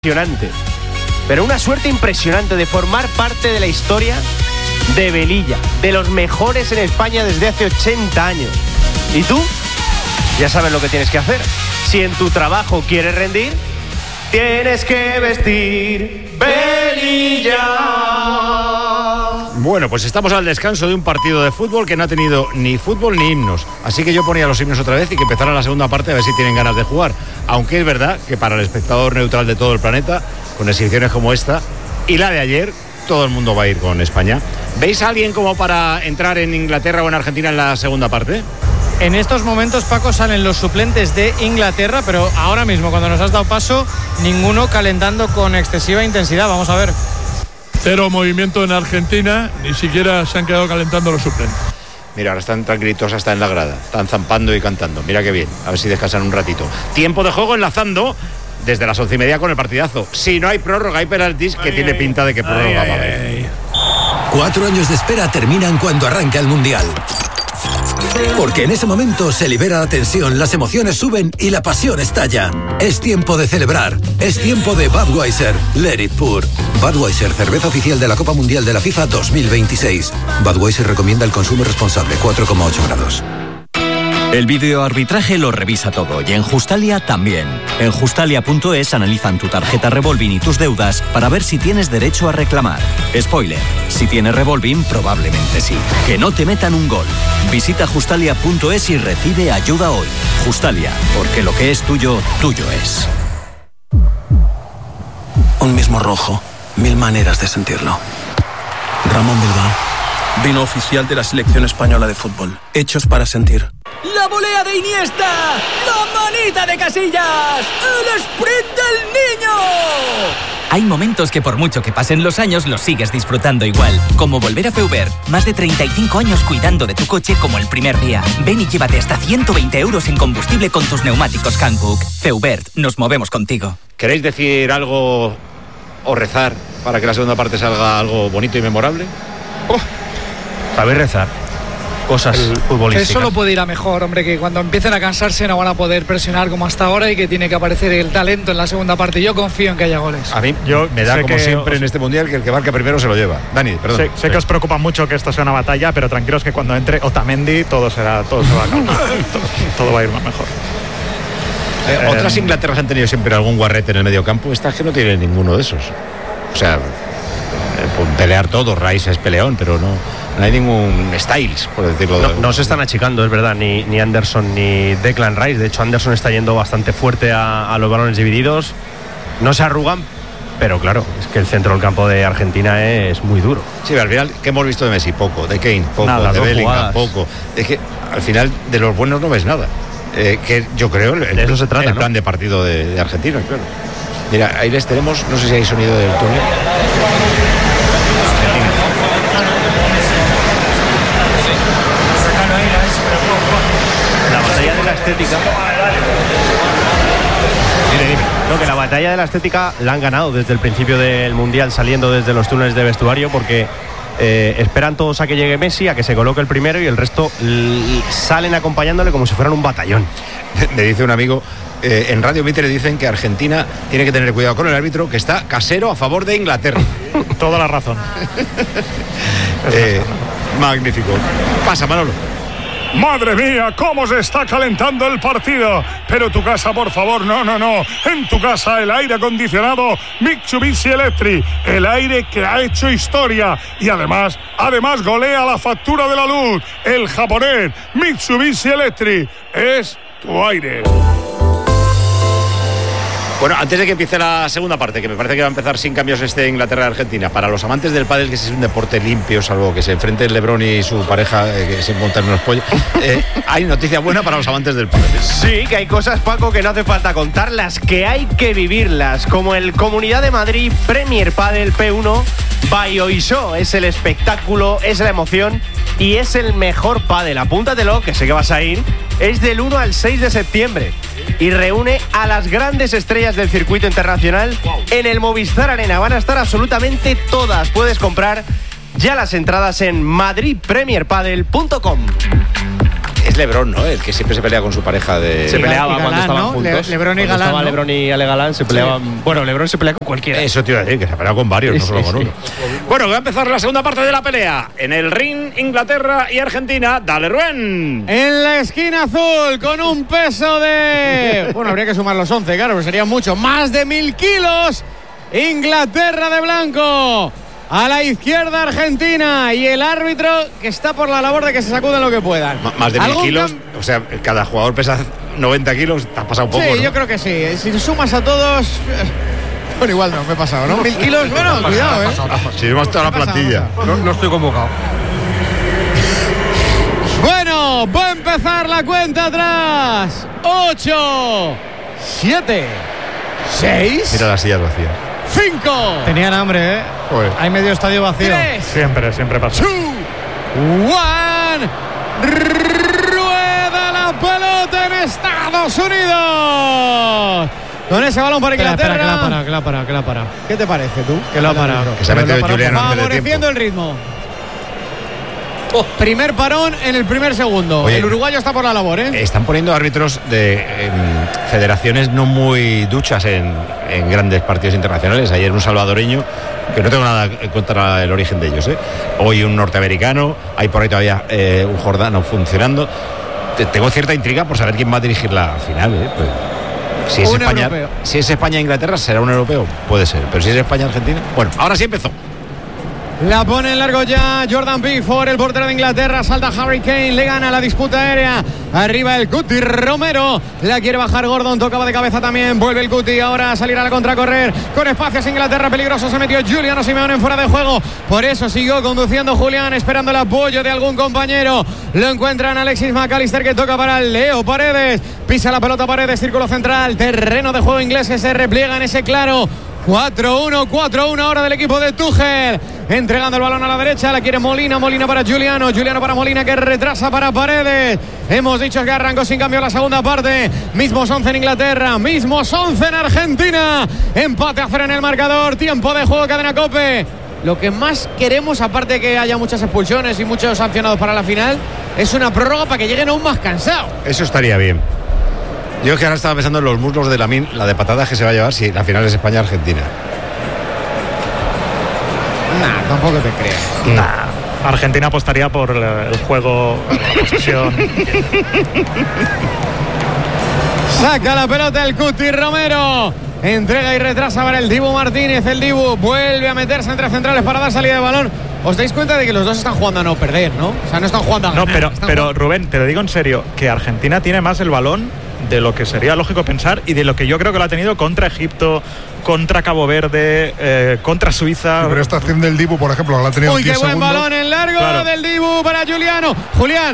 impresionante, pero una suerte impresionante de formar parte de la historia de Velilla, de los mejores en España desde hace 80 años. ¿Y tú? Ya sabes lo que tienes que hacer. Si en tu trabajo quieres rendir, tienes que vestir Velilla. Bueno, pues estamos al descanso de un partido de fútbol que no ha tenido ni fútbol ni himnos. Así que yo ponía los himnos otra vez y que empezara la segunda parte a ver si tienen ganas de jugar. Aunque es verdad que para el espectador neutral de todo el planeta, con exhibiciones como esta y la de ayer, todo el mundo va a ir con España. ¿Veis a alguien como para entrar en Inglaterra o en Argentina en la segunda parte? En estos momentos, Paco, salen los suplentes de Inglaterra, pero ahora mismo, cuando nos has dado paso, ninguno calentando con excesiva intensidad. Vamos a ver. Cero movimiento en Argentina, ni siquiera se han quedado calentando los suplentes. Mira, ahora están tranquilitos hasta en la grada, están zampando y cantando. Mira qué bien, a ver si descansan un ratito. Tiempo de juego enlazando desde las 11:30 con el partidazo. Si no hay prórroga, hay penaltis, que tiene pinta de que prórroga va a haber. 4 años de espera terminan cuando arranca el Mundial. Porque en ese momento se libera la tensión, las emociones suben y la pasión estalla. Es tiempo de celebrar. Es tiempo de Budweiser. Let it pour. Budweiser, cerveza oficial de la Copa Mundial de la FIFA 2026. Budweiser recomienda el consumo responsable, 4,8 grados. El videoarbitraje lo revisa todo y en Justalia también. En Justalia.es analizan tu tarjeta Revolving y tus deudas para ver si tienes derecho a reclamar. Spoiler, si tienes Revolving, probablemente sí. Que no te metan un gol. Visita Justalia.es y recibe ayuda hoy. Justalia, porque lo que es tuyo, tuyo es. Un mismo rojo, 1000 maneras de sentirlo. Ramón Bilbao, vino oficial de la selección española de fútbol. Hechos para sentir. ¡La volea de Iniesta! ¡La manita de Casillas! ¡El sprint del niño! Hay momentos que por mucho que pasen los años los sigues disfrutando igual. Como volver a Feubert. Más de 35 años cuidando de tu coche como el primer día. Ven y llévate hasta 120 euros en combustible con tus neumáticos Hankook. Feubert, nos movemos contigo. ¿Queréis decir algo o rezar para que la segunda parte salga algo bonito y memorable? Sabéis rezar. Cosas futbolísticas. Que solo puede ir a mejor, hombre, que cuando empiecen a cansarse no van a poder presionar como hasta ahora y que tiene que aparecer el talento en la segunda parte. Yo confío en que haya goles. A mí me da como siempre en este Mundial que el que marca primero se lo lleva. Dani, perdón. Sé que os preocupa mucho que esto sea una batalla, pero tranquilos que cuando entre Otamendi todo se va a calmar. todo va a ir más mejor. Otras Inglaterras han tenido siempre algún guarrete en el medio campo. Esta que no tiene ninguno de esos. O sea, pelear todo. Rice es peleón, pero no hay ningún Styles, por decirlo. No se están achicando, es verdad, ni Anderson ni Declan Rice. De hecho, Anderson está yendo bastante fuerte a los balones divididos. No se arrugan, pero claro, es que el centro del campo de Argentina es muy duro. Sí, al final, ¿qué hemos visto de Messi? Poco, de Kane, poco, nada, de Bellingham, jugadas. poco. Es que al final de los buenos no ves nada. Que yo creo de eso se trata, el plan de partido de Argentina, claro. Mira, ahí les tenemos, no sé si hay sonido del túnel. La batalla de la estética. Dime. No, que la batalla de la estética la han ganado desde el principio del Mundial, saliendo desde los túneles de vestuario, porque esperan todos a que llegue Messi, a que se coloque el primero, y el resto salen acompañándole como si fueran un batallón. Me dice un amigo, en Radio Mitre dicen que Argentina tiene que tener cuidado con el árbitro, que está casero a favor de Inglaterra. Toda la razón. Magnífico. Pasa, Manolo. ¡Madre mía! ¿Cómo se está calentando el partido? Pero tu casa, por favor, no. En tu casa el aire acondicionado Mitsubishi Electric. El aire que ha hecho historia. Y además golea la factura de la luz. El japonés Mitsubishi Electric es tu aire. Bueno, antes de que empiece la segunda parte, que me parece que va a empezar sin cambios Inglaterra-Argentina, para los amantes del pádel, que es un deporte limpio, salvo que se enfrenten LeBron y su pareja, que se montan unos pollos, hay noticia buena para los amantes del pádel. Sí, que hay cosas, Paco, que no hace falta contarlas, que hay que vivirlas, como el Comunidad de Madrid Premier Padel P1 by Oiso. Es el espectáculo, es la emoción y es el mejor pádel. Apúntatelo, que sé que vas a ir. Es del 1 al 6 de septiembre y reúne a las grandes estrellas del circuito internacional en el Movistar Arena. Van a estar absolutamente todas. Puedes comprar ya las entradas en madridpremierpadel.com. Es LeBron, ¿no? El que siempre se pelea con su pareja de... Se peleaba Galán, cuando estaban ¿no? juntos. LeBron y Cuando Galán, estaba ¿no? LeBron y Ale Galán se peleaban. Sí. Bueno, LeBron se pelea con cualquiera. Eso te iba a decir, que se ha peleado con varios, no solo con uno. Sí. Bueno, va a empezar la segunda parte de la pelea. En el ring, Inglaterra y Argentina. Dale, Rubén. En la esquina azul, con un peso de... Bueno, habría que sumar los 11, claro, pero serían mucho. Más de 1000 kilos. Inglaterra de blanco. A la izquierda Argentina. Y el árbitro que está por la labor de que se sacuden lo que puedan. Más de 1000 kilos. O sea, cada jugador pesa 90 kilos. Te has pasado un poco, Sí, ¿no? yo creo que sí. Si sumas a todos... Bueno, igual no, me he pasado, ¿no? 1000 kilos, bueno, cuidado, ¿eh? Si sumas toda la plantilla. No estoy convocado. Bueno, va a empezar la cuenta atrás. 8, 7, 6. Mira las sillas vacías. 5. Tenían hambre, ¿eh? Joder. Hay medio estadio vacío. 3, Siempre pasa. 2, 1. Rueda la pelota en Estados Unidos. Con ese balón para Inglaterra. Espera, que la para. ¿Qué te parece tú? Que lo ha parado. Que se ha metido Julián antes de Favoreciendo tiempo. el ritmo. Primer parón en el primer segundo. Oye, el uruguayo está por la labor, ¿eh? Están poniendo árbitros de federaciones no muy duchas en grandes partidos internacionales. Ayer un salvadoreño, que no tengo nada contra el origen de ellos, ¿eh? Hoy un norteamericano, hay por ahí todavía un jordano funcionando. Tengo cierta intriga por saber quién va a dirigir la final, ¿eh? Pues, si es España e Inglaterra, será un europeo, puede ser. Pero si es España Argentina, bueno, ahora sí empezó. La pone en largo ya Jordan Pickford, el portero de Inglaterra. Salta Harry Kane, le gana la disputa aérea. Arriba el Cuti Romero. La quiere bajar Gordon, tocaba de cabeza también. Vuelve el Cuti, ahora a salir a la contracorrer. Con espacios Inglaterra, peligroso. Se metió Giuliano Simeone en fuera de juego. Por eso siguió conduciendo Julián, esperando el apoyo de algún compañero. Lo encuentran Alexis McAllister, que toca para Leo Paredes. Pisa la pelota Paredes, círculo central. Terreno de juego inglés que se repliega en ese claro. 4-1 ahora del equipo de Tuchel. Entregando el balón a la derecha, la quiere Molina para Giuliano para Molina, que retrasa para Paredes. Hemos dicho que arrancó sin cambio la segunda parte. Mismos 11 en Inglaterra, mismos 11 en Argentina. Empate a 0 en el marcador. Tiempo de juego, Cadena COPE. Lo que más queremos, aparte de que haya muchas expulsiones y muchos sancionados para la final, es una prórroga para que lleguen aún más cansados. Eso estaría bien. Yo que ahora estaba pensando en los muslos de Lamine, la de patadas que se va a llevar si la final es España-Argentina. Nah, tampoco te creas. Nah. Argentina apostaría por el juego, la posesión. Saca la pelota el Cuti Romero. Entrega y retrasa para el Dibu Martínez. El Dibu vuelve a meterse entre centrales para dar salida de balón. ¿Os dais cuenta de que los dos están jugando a no perder, no? O sea, no están jugando a ganar. No, pero Rubén, te lo digo en serio, que Argentina tiene más el balón de lo que sería lógico pensar y de lo que yo creo que lo ha tenido contra Egipto, contra Cabo Verde, contra Suiza. Sí, pero esta acción del Dibu, por ejemplo, la ha tenido. Uy, qué buen balón en largo, claro, del Dibu para Giuliano. Julián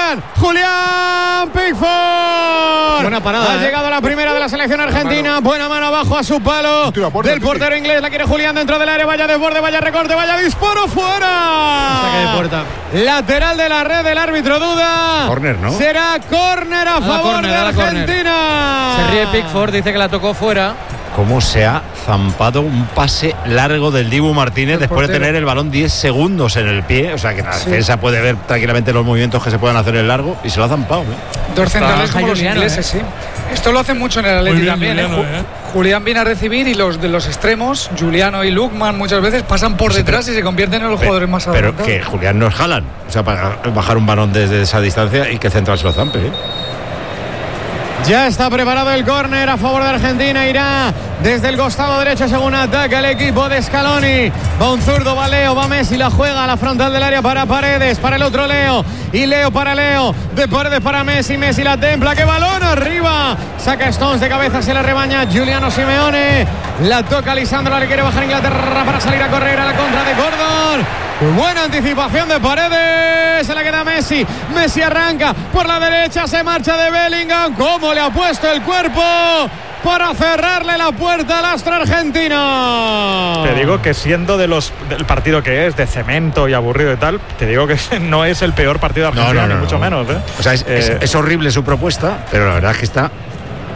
Pickford. Buena parada. Ha llegado la primera de la selección argentina. Buena mano abajo a su palo del portero inglés. La quiere Julián dentro del área. Vaya desborde, vaya recorte, vaya disparo fuera. Saque de puerta. Lateral de la red, el árbitro duda. Córner, ¿no? Será córner a favor de Argentina. Se ríe Pickford, dice que la tocó fuera. Cómo se ha zampado un pase largo del Dibu Martínez después de tener el balón 10 segundos en el pie. O sea que la defensa puede ver tranquilamente los movimientos que se puedan hacer en largo y se lo ha zampado, ¿eh? Dos centrales como los Juliano, ingleses, sí. Esto lo hacen mucho en el Atleti también, Juliano, Julián viene a recibir y los de los extremos, Giuliano y Lukman, muchas veces pasan por detrás y se convierten en los jugadores más adelantados. Pero que Julián no es Haaland. O sea, para bajar un balón desde esa distancia y que el central se lo zampe, ¿eh? Ya está preparado el córner a favor de Argentina. Irá desde el costado derecho según ataca el equipo de Scaloni. Va un zurdo, va Leo, va Messi, la juega a la frontal del área para Paredes, para el otro Leo. Y Leo para Leo, de Paredes para Messi, Messi la templa, ¡qué balón arriba! Saca Stones de cabeza, se la rebaña Giuliano Simeone. La toca Lisandro, le quiere bajar Inglaterra para salir a correr a la contra de Gordon. Buena anticipación de Paredes, se la queda Messi. Messi arranca por la derecha, se marcha de Bellingham. ¿Cómo le ha puesto el cuerpo para cerrarle la puerta al astro argentino? Te digo que siendo del partido que es, de cemento y aburrido y tal, te digo que no es el peor partido de Argentina, ni mucho menos, ¿eh? O sea, es horrible su propuesta, pero la verdad es que está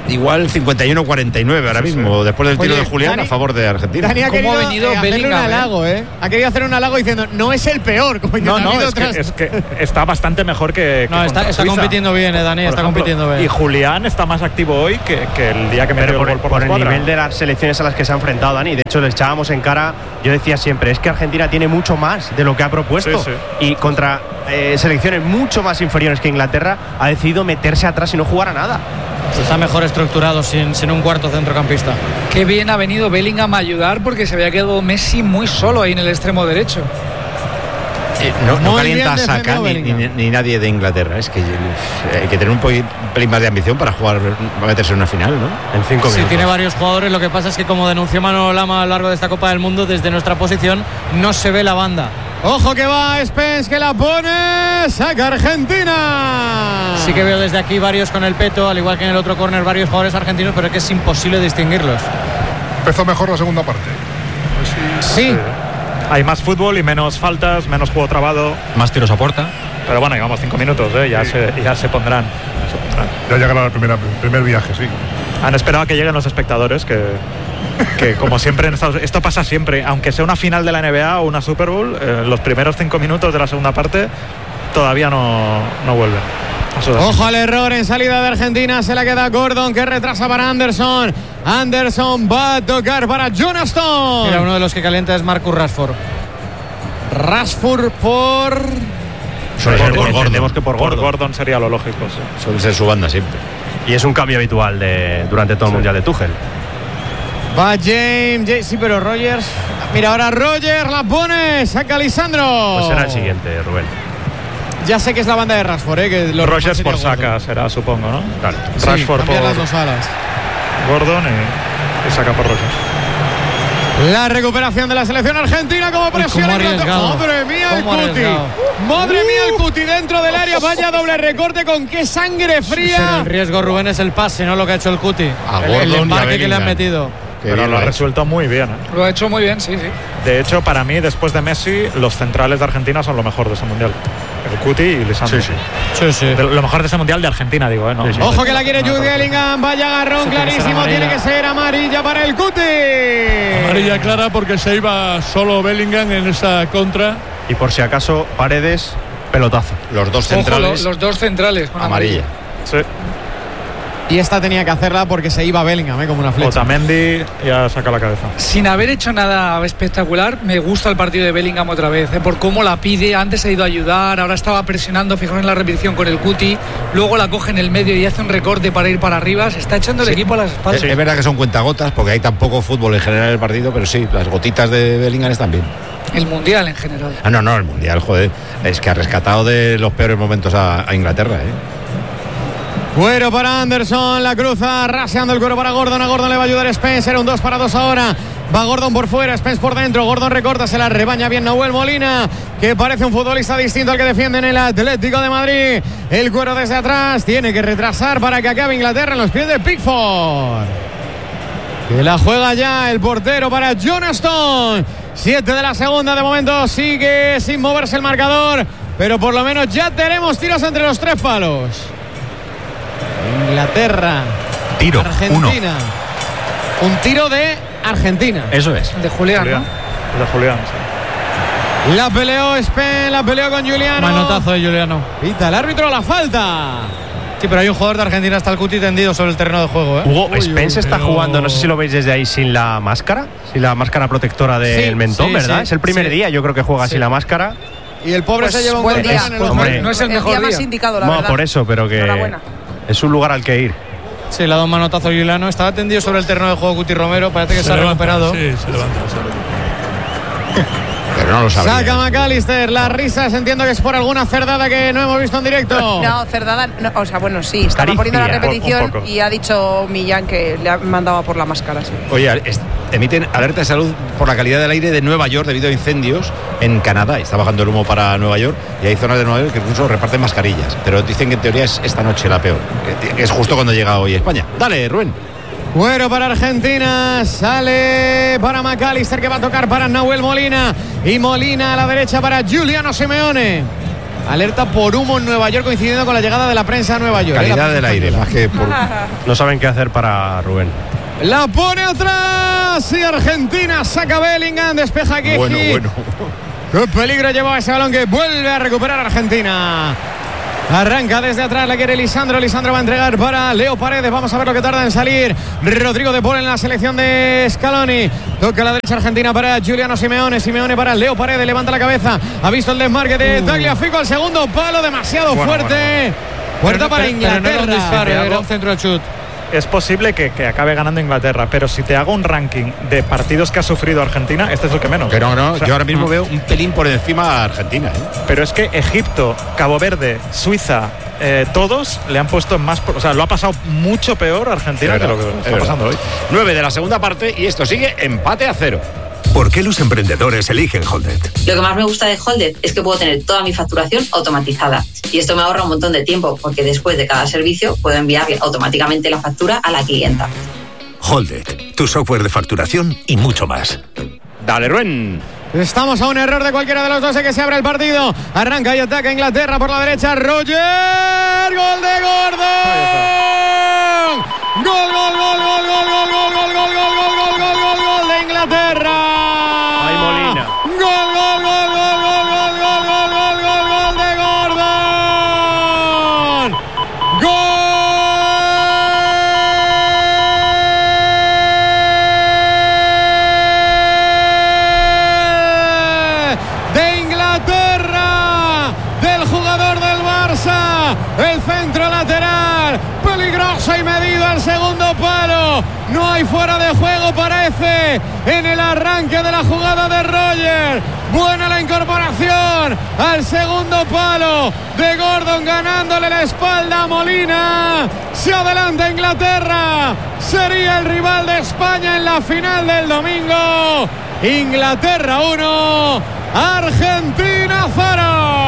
igual 51-49 ahora mismo, después del tiro de Julián a favor de Argentina. Dani ha ¿Cómo querido ha venido hacerle un Bellingham, halago, Ha querido hacer un halago diciendo, no es el peor. Como Es que está bastante mejor que No, está Suiza. compitiendo bien, Dani, Por está ejemplo, compitiendo bien. Y Julián está más activo hoy que el día que metió el gol por la el escuadra. nivel de las selecciones a las que se ha enfrentado, Dani. De hecho, le echábamos en cara, yo decía siempre, es que Argentina tiene mucho más de lo que ha propuesto. Sí. Y contra selecciones mucho más inferiores que Inglaterra, ha decidido meterse atrás y no jugar a nada. Está mejor estructurado sin un cuarto centrocampista. Qué bien ha venido Bellingham a ayudar porque se había quedado Messi muy solo ahí en el extremo derecho. No Muy calienta a bien Saka defendido ni nadie de Inglaterra. Es que hay que tener un pelín más de ambición para jugar, para meterse en una final, ¿no? En 5 minutos. Sí, tiene varios jugadores. Lo que pasa es que, como denunció Manolo Lama a lo largo de esta Copa del Mundo, desde nuestra posición no se ve la banda. Ojo que va Spence, que la pone. Saca Argentina. Sí que veo desde aquí varios con el peto, al igual que en el otro córner varios jugadores argentinos, pero es que es imposible distinguirlos. Empezó mejor la segunda parte. Sí. Hay más fútbol y menos faltas, menos juego trabado. Más tiros a puerta. Pero bueno, llevamos 5 minutos, ya se pondrán. Ya llegará el primer viaje, sí. Han esperado a que lleguen los espectadores, que como siempre en Estados Unidos, esto pasa siempre, aunque sea una final de la NBA o una Super Bowl, los primeros 5 minutos de la segunda parte todavía no vuelven. Ojo al error en salida de Argentina, se la queda Gordon, que retrasa para Anderson. Anderson va a tocar para John Stones. Mira, uno de los que calienta es Marcus Rashford. Rashford por... Suele ser por Entendemos que por Gordon. Gordon sería lo lógico, sí. Suele ser su banda siempre. Y es un cambio habitual durante todo el Mundial de Tuchel. Va James, sí, pero Rogers. Mira, ahora Rogers la pone, saca Lisandro. Pues será el siguiente, Rubén. Ya sé que es la banda de Rashford, que los Rogers por sería Saka Gordon. será, supongo, ¿no? Claro. Sí, Rashford cambiar por las dos alas. Gordon y Saka por Rogers. La recuperación de la selección argentina, como presiona cómo arriesgado. Madre mía el Cómo Cuti. arriesgado. Madre mía el Cuti dentro del área. Vaya doble recorte, con qué sangre Pero fría. el riesgo, Rubén, es el pase, no lo que ha hecho el Cuti. A El Gordon y a embarque que le han Bellingham. metido. Pero lo ha resuelto muy bien, Lo ha hecho muy bien, sí. De hecho, para mí, después de Messi, los centrales de Argentina son lo mejor de ese mundial. El Cuti y Lisandro. Sí. Lo mejor de ese mundial de Argentina, digo, ¿no? Ojo que la quiere Jude Bellingham. Vaya agarrón clarísimo. Tiene que ser amarilla para el Cuti. Amarilla clara porque se iba solo Bellingham en esa contra. Y por si acaso, Paredes, pelotazo. Los dos Ojo, centrales. los dos centrales con amarilla. Sí. Y esta tenía que hacerla porque se iba Bellingham, como una flecha. Otamendi ya saca la cabeza. Sin haber hecho nada espectacular, me gusta el partido de Bellingham otra vez, por cómo la pide. Antes ha ido a ayudar, ahora estaba presionando, fijaos en la repetición con el Cuti, luego la coge en el medio y hace un recorte para ir para arriba. Se está echando el equipo a las espaldas. Es verdad que son cuentagotas porque hay tan poco fútbol en general en el partido, pero sí, las gotitas de Bellingham están bien. El mundial en general. No, el mundial, joder. Es que ha rescatado de los peores momentos a Inglaterra, Cuero para Anderson, la cruza, raseando el cuero para Gordon. A Gordon le va a ayudar Spencer, un 2 para 2 ahora. Va Gordon por fuera, Spence por dentro. Gordon recorta, se la rebaña bien Nahuel Molina, que parece un futbolista distinto al que defiende en el Atlético de Madrid. El cuero desde atrás, tiene que retrasar para que acabe Inglaterra en los pies de Pickford. Que la juega ya el portero para John Stone. 7 de la segunda, de momento sigue sin moverse el marcador, pero por lo menos ya tenemos tiros entre los 3 palos. Inglaterra, Tiro, Argentina. Un tiro de Argentina. Eso es. De Julián, ¿no? De Julián, sí. La peleó Spen, la peleó con Juliano. Manotazo de Juliano. Pita el árbitro la falta. Sí, pero hay un jugador de Argentina, está el Cuti tendido sobre el terreno de juego, Hugo, Spence está jugando, no sé si lo veis desde ahí, sin la máscara protectora del Sí, mentón, sí, ¿verdad? sí, es el primer día, yo creo que juega sin la máscara. Y el pobre Pues se lleva un buen golpe día. en el Hombre, No es el mejor día día. más indicado, la No, verdad. por eso, pero que Enhorabuena. es un lugar al que ir. Sí, le ha dado un manotazo a Juliano. Estaba tendido sobre el terreno de juego Cuti Romero. Parece que se ha recuperado. Sí, se levanta. Pero no lo sabía. Saca McAllister, las risas entiendo que es por alguna cerdada que no hemos visto en directo. No, Cerdada, no, o sea, bueno, sí, estaba Caricia. poniendo la Un repetición poco. y ha dicho Millán que le ha mandado a por la máscara, sí. Oye, emiten alerta de salud por la calidad del aire de Nueva York debido a incendios en Canadá. Está bajando el humo para Nueva York y hay zonas de Nueva York que incluso reparten mascarillas. Pero dicen que en teoría es esta noche la peor. Es justo cuando llega hoy España. Dale, Rubén. Cuero para Argentina, sale para McAllister, que va a tocar para Nahuel Molina. Y Molina a la derecha para Giuliano Simeone. Alerta por humo en Nueva York, coincidiendo con la llegada de la prensa a Nueva York. Calidad del aire, más que por... No saben qué hacer para Rubén. La pone atrás y Argentina saca Bellingham, despeja Gueji. Bueno. Qué peligro llevaba ese balón que vuelve a recuperar Argentina. Arranca desde atrás, la quiere Lisandro. Lisandro va a entregar para Leo Paredes. Vamos a ver lo que tarda en salir Rodrigo de Paul en la selección de Scaloni. Toca a la derecha Argentina para Giuliano Simeone. Simeone para Leo Paredes. Levanta la cabeza. Ha visto el desmarque de Tagliafico al segundo palo. Demasiado fuerte. Puerta para Inglaterra. Pero no era un disparo, era un centro al chut. Es posible que acabe ganando Inglaterra, pero si te hago un ranking de partidos que ha sufrido Argentina, este es el que menos. Pero no, o sea, yo ahora mismo veo un pelín por encima a Argentina. Pero es que Egipto, Cabo Verde, Suiza, todos le han puesto en más... O sea, lo ha pasado mucho peor a Argentina que lo que está pasando hoy. 9 de la segunda parte y esto sigue empate a 0. ¿Por qué los emprendedores eligen Holded? Lo que más me gusta de Holded es que puedo tener toda mi facturación automatizada. Y esto me ahorra un montón de tiempo, porque después de cada servicio puedo enviarle automáticamente la factura a la clienta. Holded, tu software de facturación y mucho más. Dale, Rubén. Estamos a un error de cualquiera de los dos de que se abre el partido. Arranca y ataca Inglaterra por la derecha. Roger. Gol de Gordon. Gol de Inglaterra. Ay, Molina. Gol de Gordon. Gol de Inglaterra, del jugador del Barça. El centro lateral, peligroso y medido al segundo palo. No hay fuera de juego, parece, en el arranque de la jugada de Roger. Buena la incorporación al segundo palo de Gordon, ganándole la espalda a Molina. Se adelanta Inglaterra, sería el rival de España en la final del domingo. Inglaterra 1, Argentina 0.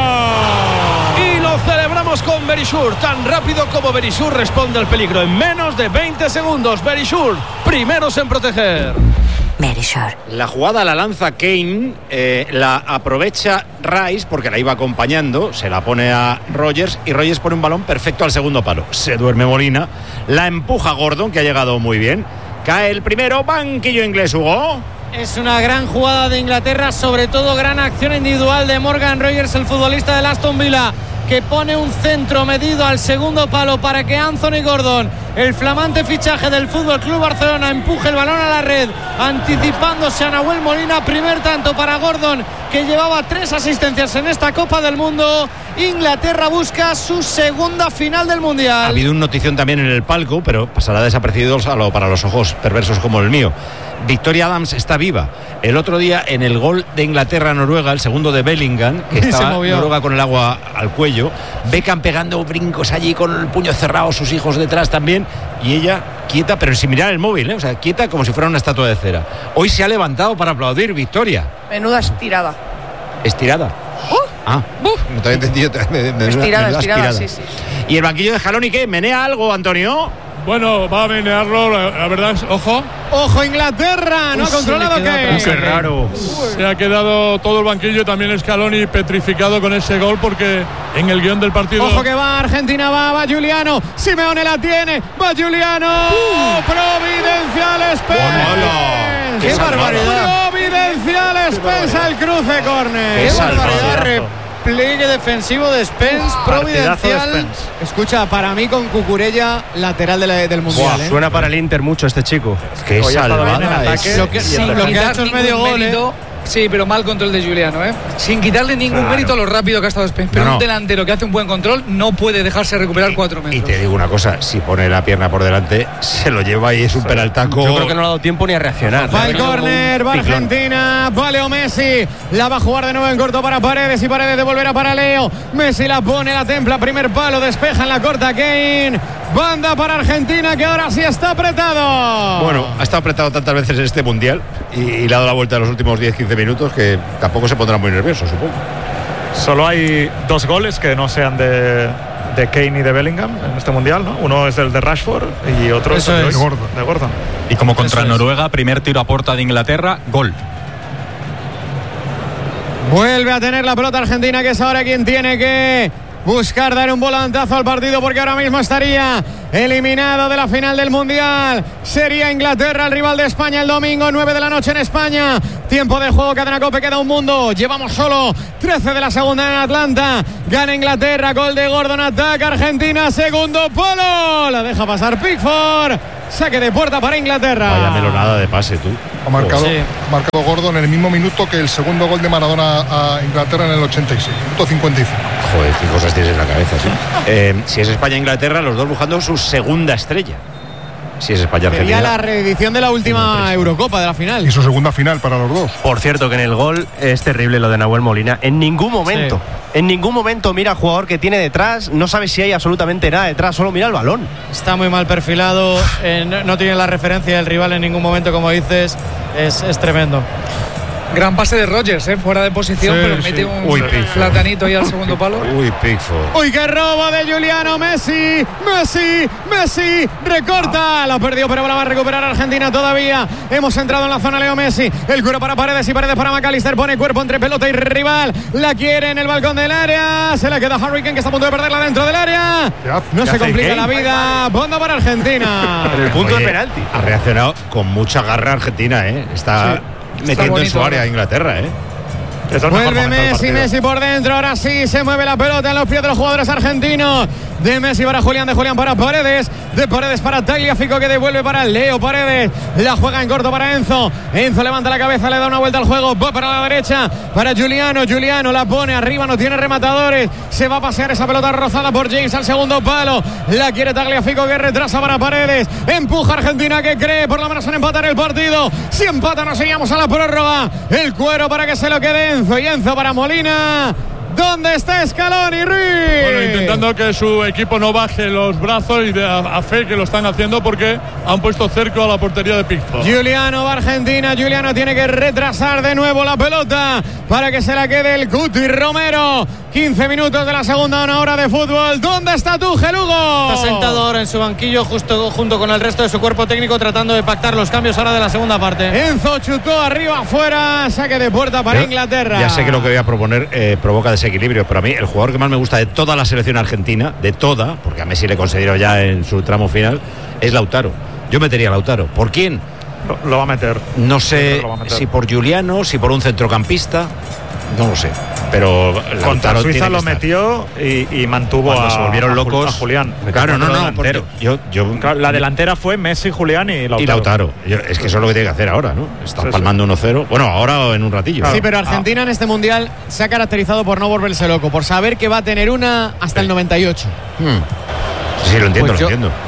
Y lo celebramos con Verisure. Tan rápido como Verisure responde al peligro en menos de 20 segundos. Verisure, primeros en proteger. Verisure. La jugada la lanza Kane, la aprovecha Rice porque la iba acompañando, se la pone a Rogers y Rogers pone un balón perfecto al segundo palo. Se duerme Molina, la empuja Gordon, que ha llegado muy bien. Cae el primero, banquillo inglés, Hugo. Es una gran jugada de Inglaterra, sobre todo gran acción individual de Morgan Rogers, el futbolista del Aston Villa, que pone un centro medido al segundo palo para que Anthony Gordon, el flamante fichaje del FC Barcelona, empuje el balón a la red, anticipándose a Nahuel Molina. Primer tanto para Gordon, que llevaba 3 asistencias en esta Copa del Mundo. Inglaterra busca su segunda final del Mundial. Ha habido una notición también en el palco, pero pasará desapercibido para los ojos perversos como el mío. Victoria Adams está viva. El otro día en el gol de Inglaterra-Noruega, el segundo de Bellingham, que estaba Noruega con el agua al cuello, Beckham pegando brincos allí con el puño cerrado, sus hijos detrás también, y ella quieta, pero sin mirar el móvil, o sea, quieta como si fuera una estatua de cera. Hoy se ha levantado para aplaudir Victoria. Menuda estirada. ¿Estirada? No te había entendido. Estirada, sí. ¿Y el banquillo de Scaloni qué? ¿Menea algo, Antonio? Bueno, va a menearlo, la verdad es, ojo. ¡Ojo Inglaterra! No ha controlado que... ¡Qué raro! Se ha quedado todo el banquillo, también Scaloni petrificado con ese gol porque en el guión del partido... Ojo que va Argentina, va Giuliano. Simeone la tiene, va Giuliano. Providencial Spence. ¡Qué barbaridad! Providencial Spence al cruce, córner. ¡Qué barbaridad! Pliegue defensivo de Spence, providencial. De Spence. Escucha, para mí con Cucurella, lateral del Mundial. Suena para el Inter mucho este chico. Qué salvada es. Lo que ha hecho es medio gol, Sí, pero mal control de Giuliano, sin quitarle ningún mérito a lo rápido que ha estado Spence. Pero un delantero que hace un buen control no puede dejarse recuperar 4 metros. Y te digo una cosa, si pone la pierna por delante, se lo lleva y es un penaltaco. Yo creo que no le ha dado tiempo ni a reaccionar. Va el córner, va Argentina, va Leo Messi, la va a jugar de nuevo en corto para Paredes y Paredes devolverá para Leo. Messi la pone, la templa, primer palo, despeja en la corta Kane. Banda para Argentina, que ahora sí está apretado. Bueno, ha estado apretado tantas veces en este Mundial y le ha dado la vuelta en los últimos 10-15 minutos que tampoco se pondrá muy nervioso, supongo. Solo hay 2 goles que no sean de Kane y de Bellingham en este Mundial, ¿no? Uno es el de Rashford y otro es el de Gordon. Y como contra Noruega, primer tiro a puerta de Inglaterra, gol. Vuelve a tener la pelota Argentina, que es ahora quien tiene que buscar dar un volantazo al partido, porque ahora mismo estaría eliminado de la final del Mundial. Sería Inglaterra el rival de España el domingo, 9 de la noche en España. Tiempo de juego, cadena COPE, queda un mundo. Llevamos solo 13 de la segunda en Atlanta. Gana Inglaterra, gol de Gordon, ataca Argentina, segundo palo. La deja pasar Pickford. Saque de puerta para Inglaterra. Vaya melonada de pase, tú. Ha marcado Gordon en el mismo minuto que el segundo gol de Maradona a Inglaterra en el 86, minuto 55. Joder, qué cosas tienes en la cabeza, sí. Si es España-Inglaterra, los dos buscando su segunda estrella. Si es España-Argentina. Sería la reedición de la última Eurocopa, de la final. Y su segunda final para los dos. Por cierto, que en el gol es terrible lo de Nahuel Molina. En ningún momento mira al jugador que tiene detrás, no sabe si hay absolutamente nada detrás, solo mira el balón. Está muy mal perfilado, no tiene la referencia del rival en ningún momento, como dices, es tremendo. Gran pase de Rodgers, fuera de posición, pero mete un platanito ahí al segundo palo. Uy, Pickford. Uy, qué robo de Juliano. Messi, recorta. La perdió, pero la va a recuperar Argentina todavía. Hemos entrado en la zona, Leo Messi. El cuero para Paredes y Paredes para McAllister. Pone cuerpo entre pelota y rival. La quiere en el balcón del área. Se le queda a Harry Kane, que está a punto de perderla dentro del área. No se complica la vida. Banda para Argentina. En el punto de penalti. Ha reaccionado con mucha garra Argentina, Está metiendo en su área a Inglaterra, Vuelve Messi por dentro. Ahora sí se mueve la pelota en los pies de los jugadores argentinos. De Messi para Julián, de Julián para Paredes, de Paredes para Tagliafico, que devuelve para Leo Paredes. La juega en corto para Enzo. Enzo levanta la cabeza, le da una vuelta al juego, va para la derecha para Juliano. Juliano la pone arriba, no tiene rematadores. Se va a pasear esa pelota rozada por James al segundo palo. La quiere Tagliafico, que retrasa para Paredes. Empuja Argentina, que cree por lo menos en empatar el partido. Si empata nos iríamos a la prórroga. El cuero para que se lo quede Enzo, y Enzo para Molina. ¿Dónde está Scaloni, Ruiz? Bueno, intentando que su equipo no baje los brazos, y a fe que lo están haciendo, porque han puesto cerco a la portería de Pickford. Juliano va a Argentina. Juliano tiene que retrasar de nuevo la pelota para que se la quede el Cuti Romero. 15 minutos de la segunda, una hora de fútbol. ¿Dónde está Tuchel, Hugo? Está sentado ahora en su banquillo, justo junto con el resto de su cuerpo técnico, tratando de pactar los cambios ahora de la segunda parte. Enzo chutó arriba, afuera. Saque de puerta para Inglaterra. Ya sé que lo que voy a proponer provoca desequilibrio, pero a mí el jugador que más me gusta de toda la selección argentina, de toda, porque a Messi le considero ya en su tramo final, es Lautaro. Yo metería a Lautaro. ¿Por quién? Lo va a meter. No sé si por Juliano, si por un centrocampista, no lo sé. Pero contra Suiza lo metió y mantuvo se volvieron locos a Julián. Claro, no. La delantera fue Messi, Julián y Lautaro. Es que eso es lo que tiene que hacer ahora, ¿no? Está palmando 1-0. Bueno, ahora o en un ratillo. Sí, pero Argentina en este Mundial se ha caracterizado por no volverse loco, por saber que va a tener una hasta el 98. Sí, lo entiendo,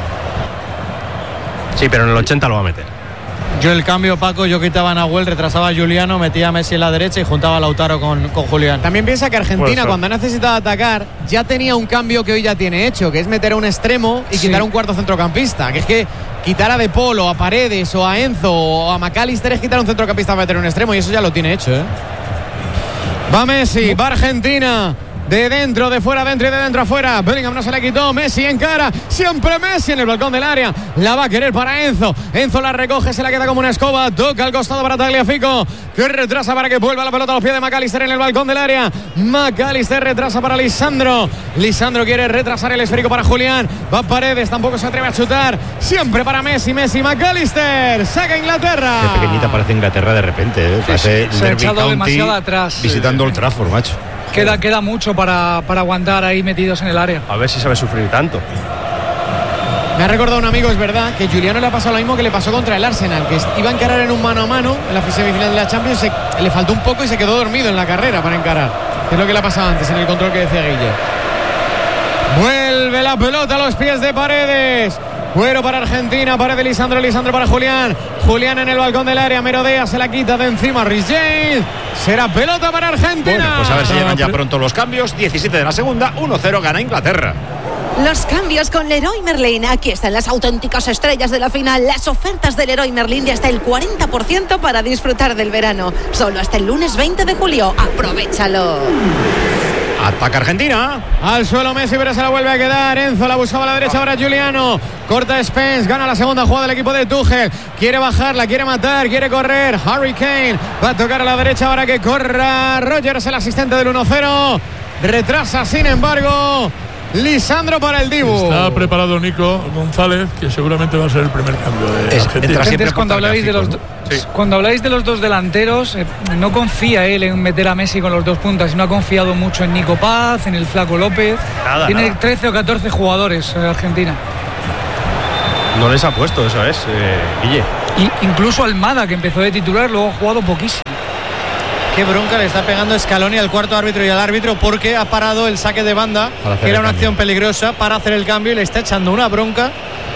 Sí, pero en el 80 lo va a meter. Yo el cambio, Paco, yo quitaba a Nahuel, retrasaba a Juliano, metía a Messi en la derecha y juntaba a Lautaro con Julián. También piensa que Argentina, cuando ha necesitado atacar, ya tenía un cambio que hoy ya tiene hecho, que es meter a un extremo y quitar a un cuarto centrocampista. Que es que quitar a De Paul o a Paredes o a Enzo o a McAllister es quitar a un centrocampista para meter un extremo, y eso ya lo tiene hecho, Va Messi, va Argentina. De dentro, de fuera, dentro y de dentro afuera. Bellingham no se la quitó. Messi en cara. Siempre Messi en el balcón del área. La va a querer para Enzo. Enzo la recoge, se la queda como una escoba. Toca al costado para Tagliafico, que retrasa para que vuelva la pelota a los pies de McAllister en el balcón del área. McAllister retrasa para Lisandro. Lisandro quiere retrasar el esférico para Julián. Va Paredes, tampoco se atreve a chutar. Siempre para Messi. McAllister. Saca Inglaterra. Qué pequeñita parece Inglaterra de repente. Se ha echado demasiado atrás. Visitando Old Trafford, macho. Queda mucho para aguantar ahí metidos en el área. A ver si sabe sufrir tanto. Me ha recordado un amigo, es verdad, que Juliano le ha pasado lo mismo que le pasó contra el Arsenal, que iba a encarar en un mano a mano en la semifinal de la Champions, le faltó un poco y se quedó dormido en la carrera para encarar. Que es lo que le ha pasado antes en el control que decía Guille. Vuelve la pelota a los pies de Paredes. Cuero para Argentina, Paredes, Lisandro para Julián. Julián en el balcón del área, merodea, se la quita de encima Reece James. Será pelota para Argentina. Bueno, pues a ver si llegan ya pronto los cambios. 17 de la segunda, 1-0 gana Inglaterra. Los cambios con Leroy Merlin. Aquí están las auténticas estrellas de la final. Las ofertas de Leroy Merlin de hasta el 40% para disfrutar del verano. Solo hasta el lunes 20 de julio. ¡Aprovechalo! Ataca Argentina. Al suelo Messi, pero se la vuelve a quedar. Enzo la buscaba a la derecha, ahora Giuliano. Corta Spence, gana la segunda jugada del equipo de Tuchel. Quiere bajarla, quiere matar, quiere correr. Harry Kane va a tocar a la derecha ahora que corra Rodgers, el asistente del 1-0. Retrasa, sin embargo, Lisandro para el Dibu. Está preparado Nico González, que seguramente va a ser el primer cambio de Argentina. Entonces, cuando habláis de los dos delanteros, no confía él en meter a Messi con los dos puntas, no ha confiado mucho en Nico Paz, en el Flaco López. Tiene 13 o 14 jugadores Argentina. No les ha puesto, eso es, Guille. Y incluso Almada, que empezó de titular, luego ha jugado poquísimo. Qué bronca le está pegando Scaloni al cuarto árbitro y al árbitro, porque ha parado el saque de banda, que era una acción peligrosa, para hacer el cambio, y le está echando una bronca.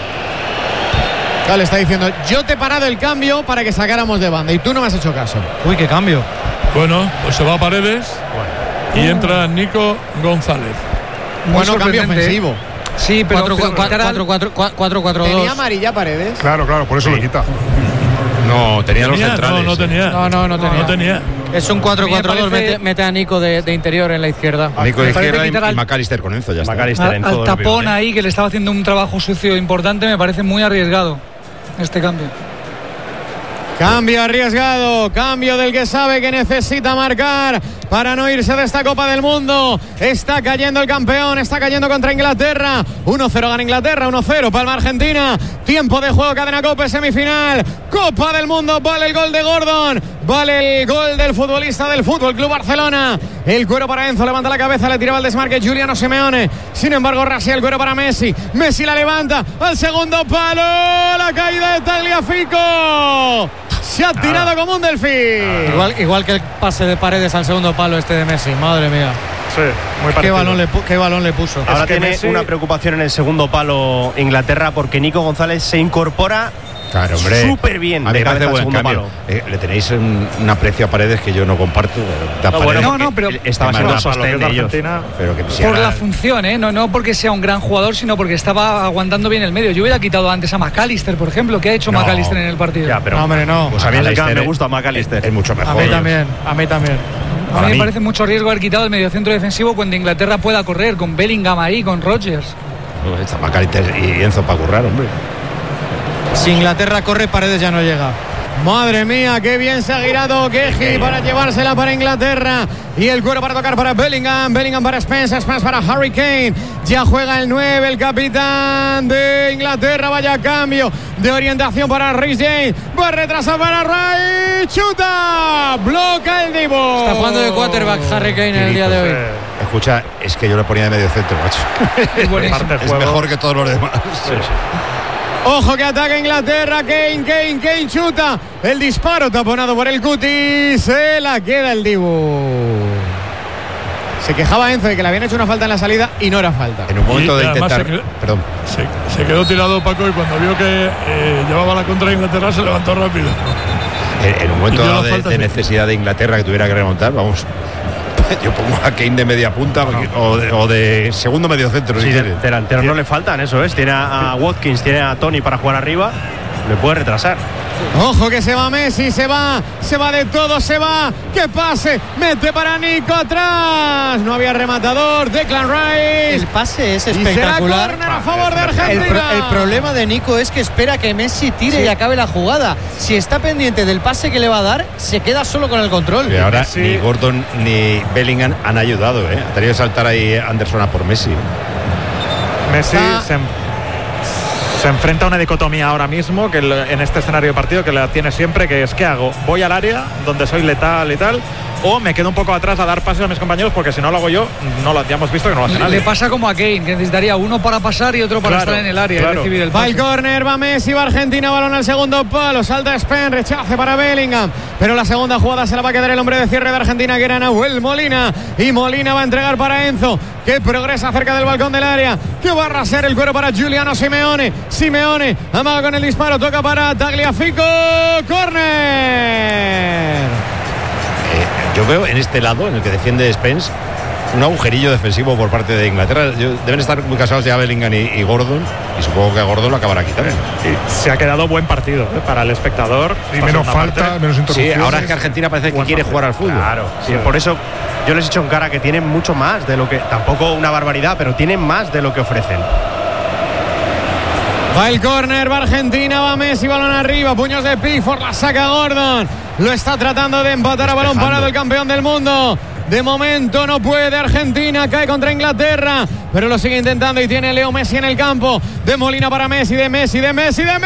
Claro, le está diciendo, yo te he parado el cambio para que sacáramos de banda y tú no me has hecho caso. Uy, qué cambio. Bueno, pues se va a Paredes y entra Nico González. Bueno, cambio ofensivo. Sí, pero 4-4-2. ¿Tenía amarilla Paredes? Claro, por eso lo quita. No, tenía los centrales. No tenía. No tenía. Es un 4-4-2, parece... mete a Nico de interior en la izquierda. Nico de izquierda y McAllister con Enzo, ya está. Al tapón ahí, que le estaba haciendo un trabajo sucio importante, me parece muy arriesgado este cambio. Cambio arriesgado, cambio del que sabe que necesita marcar para no irse de esta Copa del Mundo. Está cayendo el campeón, está cayendo contra Inglaterra. 1-0 gana Inglaterra, 1-0 palma Argentina. Tiempo de juego, cadena Copa, semifinal. Copa del Mundo, vale el gol de Gordon, vale el gol del futbolista del Fútbol Club Barcelona. El cuero para Enzo, levanta la cabeza, le tiraba el desmarque Giuliano Simeone. Sin embargo, rasea el cuero para Messi. Messi la levanta al segundo palo. La caída de Tagliafico. Se ha tirado como un delfín. Igual que el pase de Paredes al segundo palo este de Messi. Madre mía. Sí, muy parecido. ¿Qué balón le puso? Ahora tiene Messi... una preocupación en el segundo palo Inglaterra, porque Nico González se incorpora súper bien de cabeza al segundo palo. Le tenéis un aprecio a Paredes que yo no comparto. Pero estaba siendo sostén de ellos. Por la función, no porque sea un gran jugador, sino porque estaba aguantando bien el medio. Yo hubiera quitado antes a McAllister, por ejemplo. ¿Qué ha hecho McAllister en el partido? Ya, pero, no, hombre, no. Pues a mí me gusta McAllister. Es mucho mejor. A mí también. A mí me parece mucho riesgo haber quitado el mediocentro defensivo cuando Inglaterra pueda correr, con Bellingham ahí, con Rodgers. Pues está McAllister y Enzo para currar, hombre. Si Inglaterra corre, Paredes ya no llega. Madre mía, qué bien se ha girado Geji para llevársela para Inglaterra. Y el cuero para tocar para Bellingham. Bellingham para Spence, Spence para Harry Kane. Ya juega el 9, el capitán de Inglaterra. Vaya cambio de orientación para Reece James. Va a retrasar para Ray. Chuta. Bloca el Dibu. Está jugando de quarterback Harry Kane en el día de hoy. Escucha, es que yo le ponía de medio centro, macho. Es mejor que todos los demás. Sí. Ojo que ataca Inglaterra, Kane chuta. El disparo taponado por el Cuti. Se la queda el Dibu. Se quejaba Enzo de que le habían hecho una falta en la salida y no era falta. En un momento de intentar... Perdón. Se quedó tirado Paco y cuando vio que llevaba la contra Inglaterra se levantó rápido. En un momento de necesidad de Inglaterra que tuviera que remontar, vamos... Yo pongo a Kane de media punta o de segundo medio centro. Sí, delanteros no le faltan, eso es. Tiene a Watkins, tiene a Tony para jugar arriba. Le puede retrasar. Ojo que se va Messi, se va de todo, se va. ¡Qué pase! Mete para Nico atrás. No había rematador. Declan Rice. El pase es espectacular. Y será córner a favor de Argentina. El problema de Nico es que espera que Messi tire y acabe la jugada. Si está pendiente del pase que le va a dar, se queda solo con el control. Y ahora ni Gordon ni Bellingham han ayudado, ¿eh? Ha tenido que saltar ahí Anderson a por Messi. Messi se enfrenta a una dicotomía ahora mismo que en este escenario de partido que la tiene siempre, que es ¿qué hago? ¿Voy al área donde soy letal y tal? ¿O me quedo un poco atrás a dar pases a mis compañeros? Porque si no lo hago yo, ya hemos visto que no lo hace nadie. Le pasa como a Kane, que necesitaría uno para pasar y otro para estar en el área y recibir el pase. Va el córner, va Messi, va Argentina, balón al segundo palo, salta Spence, rechace para Bellingham, pero la segunda jugada se la va a quedar el hombre de cierre de Argentina, que era Nahuel Molina, y Molina va a entregar para Enzo, que progresa cerca del balcón del área, que va a arrasar el cuero para Giuliano Simeone. Simeone amaga con el disparo, toca para Tagliafico, córner. Yo veo en este lado, en el que defiende Spence, un agujerillo defensivo por parte de Inglaterra. Deben estar muy cansados ya Bellingham y Gordon. Y supongo que a Gordon lo acabará quitando. Se ha quedado buen partido para el espectador. Y menos falta, menos interrupciones. Sí, ahora es que Argentina parece que quiere jugar al fútbol. Claro, sí, por eso yo les echo en cara que tienen mucho más de lo que, tampoco una barbaridad, pero tienen más de lo que ofrecen. Va el córner, va Argentina, va Messi, balón arriba, puños de Pickford, la saca Gordon. Lo está tratando de empatar a balón parado el campeón del mundo. De momento no puede Argentina, cae contra Inglaterra, pero lo sigue intentando y tiene Leo Messi en el campo. De Molina para Messi, de Messi. ¡Qué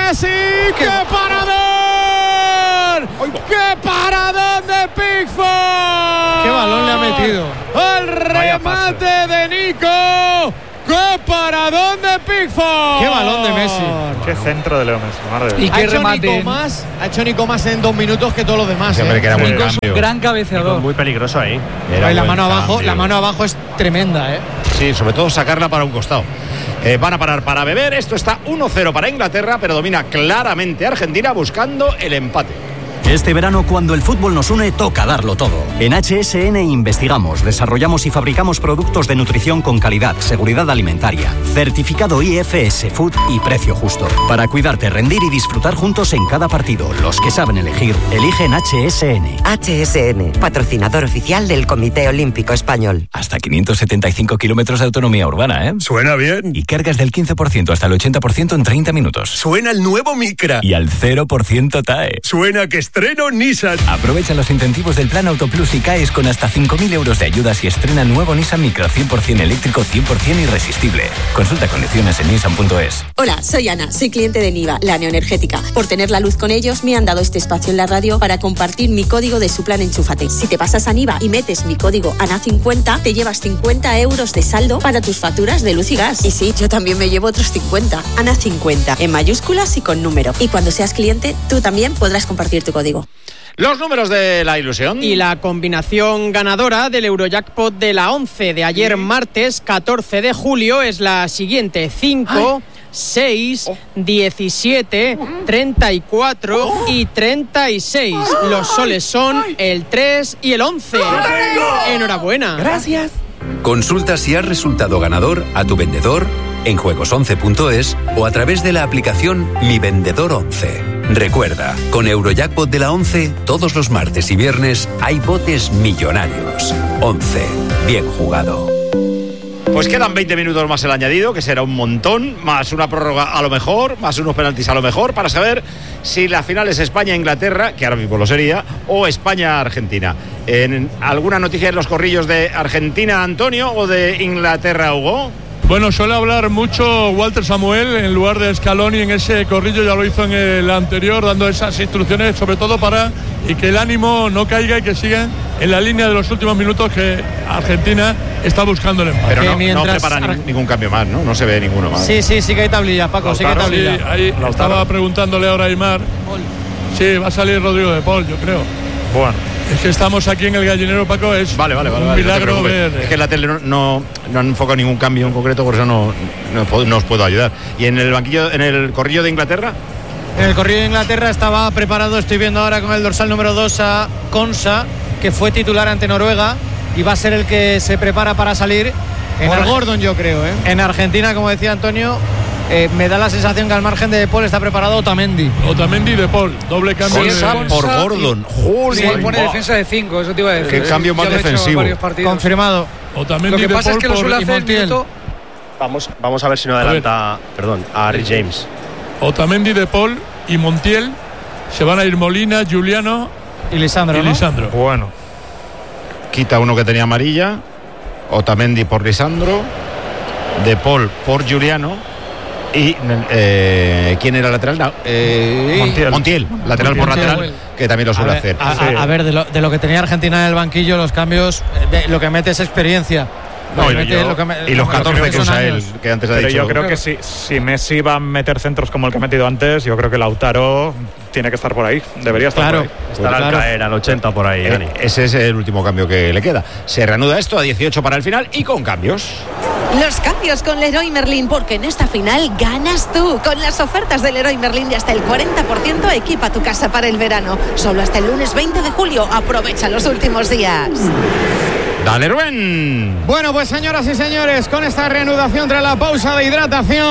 paradón! ¡Qué paradón de Pickford! ¡Qué balón le ha metido! ¡El remate de Nico! ¡Qué paradón de Pickford! ¡Qué balón de Messi! ¡Qué centro de Leo Messi! Madre ¿Y qué remate? Ha hecho Nico más en 2 minutos que todos los demás. Siempre que era buen cambio. Un gran cabeceador. Muy peligroso ahí. La mano abajo es tremenda, ¿eh? Sí, sobre todo sacarla para un costado. Van a parar para beber. Esto está 1-0 para Inglaterra, pero domina claramente Argentina buscando el empate. Este verano, cuando el fútbol nos une, toca darlo todo. En HSN investigamos, desarrollamos y fabricamos productos de nutrición con calidad, seguridad alimentaria, certificado IFS Food y precio justo. Para cuidarte, rendir y disfrutar juntos en cada partido. Los que saben elegir, eligen HSN. HSN, patrocinador oficial del Comité Olímpico Español. Hasta 575 kilómetros de autonomía urbana, ¿eh? Suena bien. Y cargas del 15% hasta el 80% en 30 minutos. Suena el nuevo Micra. Y al 0% TAE. Suena que estreno Nissan. Aprovecha los incentivos del Plan Autoplus y caes con hasta 5.000 euros de ayudas y estrena nuevo Nissan Micra 100% eléctrico, 100% irresistible. Consulta condiciones en nissan.es. Hola, soy Ana, soy cliente de Niva, la neoenergética. Por tener la luz con ellos, me han dado este espacio en la radio para compartir mi código de su plan Enchúfate. Si te pasas a Niva y metes mi código ANA50, te llevas 50 euros de saldo para tus facturas de luz y gas. Y sí, yo también me llevo otros 50. ANA50, en mayúsculas y con número. Y cuando seas cliente, tú también podrás compartir tu código. Los números de la ilusión. Y la combinación ganadora del Eurojackpot de la 11 de ayer martes 14 de julio es la siguiente: 5, 6, 17, 34 y 36. Los soles son el 3 y el 11. Enhorabuena. Gracias. Consulta si has resultado ganador a tu vendedor en juegos11.es o a través de la aplicación Mi Vendedor 11. Recuerda, con Eurojackpot de la 11, todos los martes y viernes hay botes millonarios. 11. Bien jugado. Pues quedan 20 minutos más el añadido, que será un montón, más una prórroga a lo mejor, más unos penaltis a lo mejor, para saber si la final es España-Inglaterra, que ahora mismo lo sería, o España-Argentina. ¿En alguna noticia en los corrillos de Argentina, Antonio, o de Inglaterra, Hugo? Bueno, suele hablar mucho Walter Samuel en lugar de Scaloni en ese corrillo, ya lo hizo en el anterior, dando esas instrucciones sobre todo para y que el ánimo no caiga y que sigan en la línea de los últimos minutos que Argentina está buscando el empate. Pero no prepara ningún cambio más, ¿no? No se ve ninguno más. Sí, que hay tablillas, Paco, sí que hay tablillas. Sí, ahí estaba preguntándole ahora a Aymar. Sí, va a salir Rodrigo de Paul, yo creo. Bueno. Es que estamos aquí en el gallinero, Paco, es vale, un milagro ver. Es que en la tele no han enfocado ningún cambio en concreto, por eso no os puedo ayudar. ¿Y en el banquillo, en el corrillo de Inglaterra? En el corrillo de Inglaterra estaba preparado, estoy viendo ahora con el dorsal número 2 a Konsa, que fue titular ante Noruega y va a ser el que se prepara para salir. Por Gordon, yo creo, ¿eh? En Argentina, como decía Antonio, me da la sensación que al margen de De Paul está preparado Otamendi. Otamendi y De Paul, doble cambio. Por Gordon. Sí, pone defensa de 5, eso te iba a decir. Qué cambio más defensivo. Confirmado. Otamendi, lo que De pasa Paul es que lo suele hacer Montiel. Vamos a ver si no adelanta, a Harry James. Otamendi, De Paul y Montiel. Se van a ir Molina, Juliano y Lisandro. Bueno. Quita uno que tenía amarilla. Otamendi por Lisandro. De Paul por Juliano. Y ¿quién era lateral? Montiel, lateral por lateral, que también lo suele hacer. A ver, de lo que tenía Argentina en el banquillo, los cambios, lo que mete es experiencia. Y los 14 que usa él, que antes ha dicho. Pero yo creo que si Messi va a meter centros como el que ha metido antes, yo creo que Lautaro tiene que estar por ahí. Debería estar por ahí. Estará al caer al 80 por ahí, Dani. Ese es el último cambio que le queda. Se reanuda esto a 18 para el final y con cambios. Los cambios con Leroy Merlin, porque en esta final ganas tú. Con las ofertas de Leroy Merlin de hasta el 40%, equipa tu casa para el verano. Solo hasta el lunes 20 de julio. Aprovecha los últimos días. Dale, Rubén. Bueno, pues señoras y señores, con esta reanudación tras la pausa de hidratación,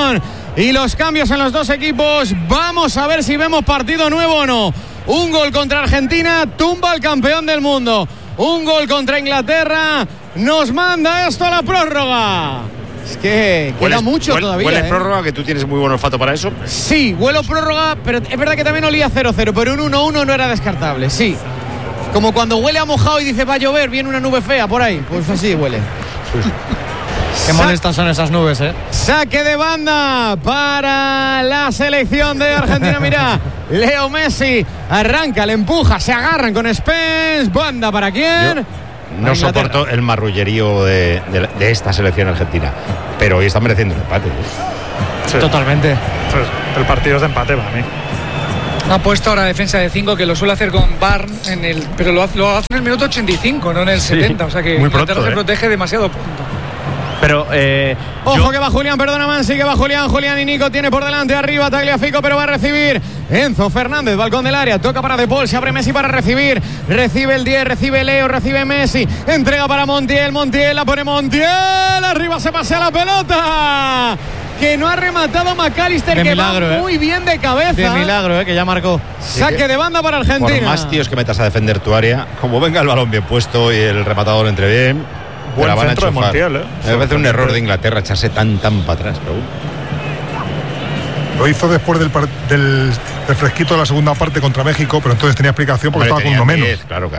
y los cambios en los dos equipos. Vamos a ver si vemos partido nuevo o no. Un gol contra Argentina tumba al campeón del mundo. Un gol contra Inglaterra nos manda esto a la prórroga. Es que queda mucho todavía. ¿Huele prórroga, que tú tienes muy buen olfato para eso? Sí, huelo prórroga, pero es verdad que también olía 0-0, pero un 1-1 no era descartable, sí. Como cuando huele a mojado y dice va a llover, viene una nube fea por ahí, pues así huele. Qué molestas son esas nubes, ¿eh? Saque de banda para la selección de Argentina. Mira, Leo Messi arranca, le empuja, se agarran con Spence. Banda para quién. No soporto el marrullerío de esta selección argentina, pero hoy está mereciendo el empate. Sí. Totalmente. Pues el partido es de empate para mí. Ha puesto ahora defensa de 5, que lo suele hacer con Barn, pero lo hace en el minuto 85, no en el 70. O sea que muy pronto, se protege demasiado pronto. Pero ojo que va Julián, perdona Mansi, que va Julián y Nico tiene por delante arriba Tagliafico, pero va a recibir Enzo Fernández, balcón del área, toca para De Paul, se abre Messi para recibir, recibe el 10, recibe Leo, recibe Messi, entrega para Montiel, la pone Montiel, arriba se pasea la pelota, que no ha rematado McAllister, de que milagro, va muy bien de cabeza. De milagro, que ya marcó. Saque de banda para Argentina. Por más tíos que metas a defender tu área, como venga el balón bien puesto y el rematador entre bien, buen la van centro a de Montiel, ¿eh? Me parece un error de Inglaterra echarse tan para atrás, pero lo hizo después del fresquito de la segunda parte contra México, pero entonces tenía explicación porque estaba con uno menos. Claro.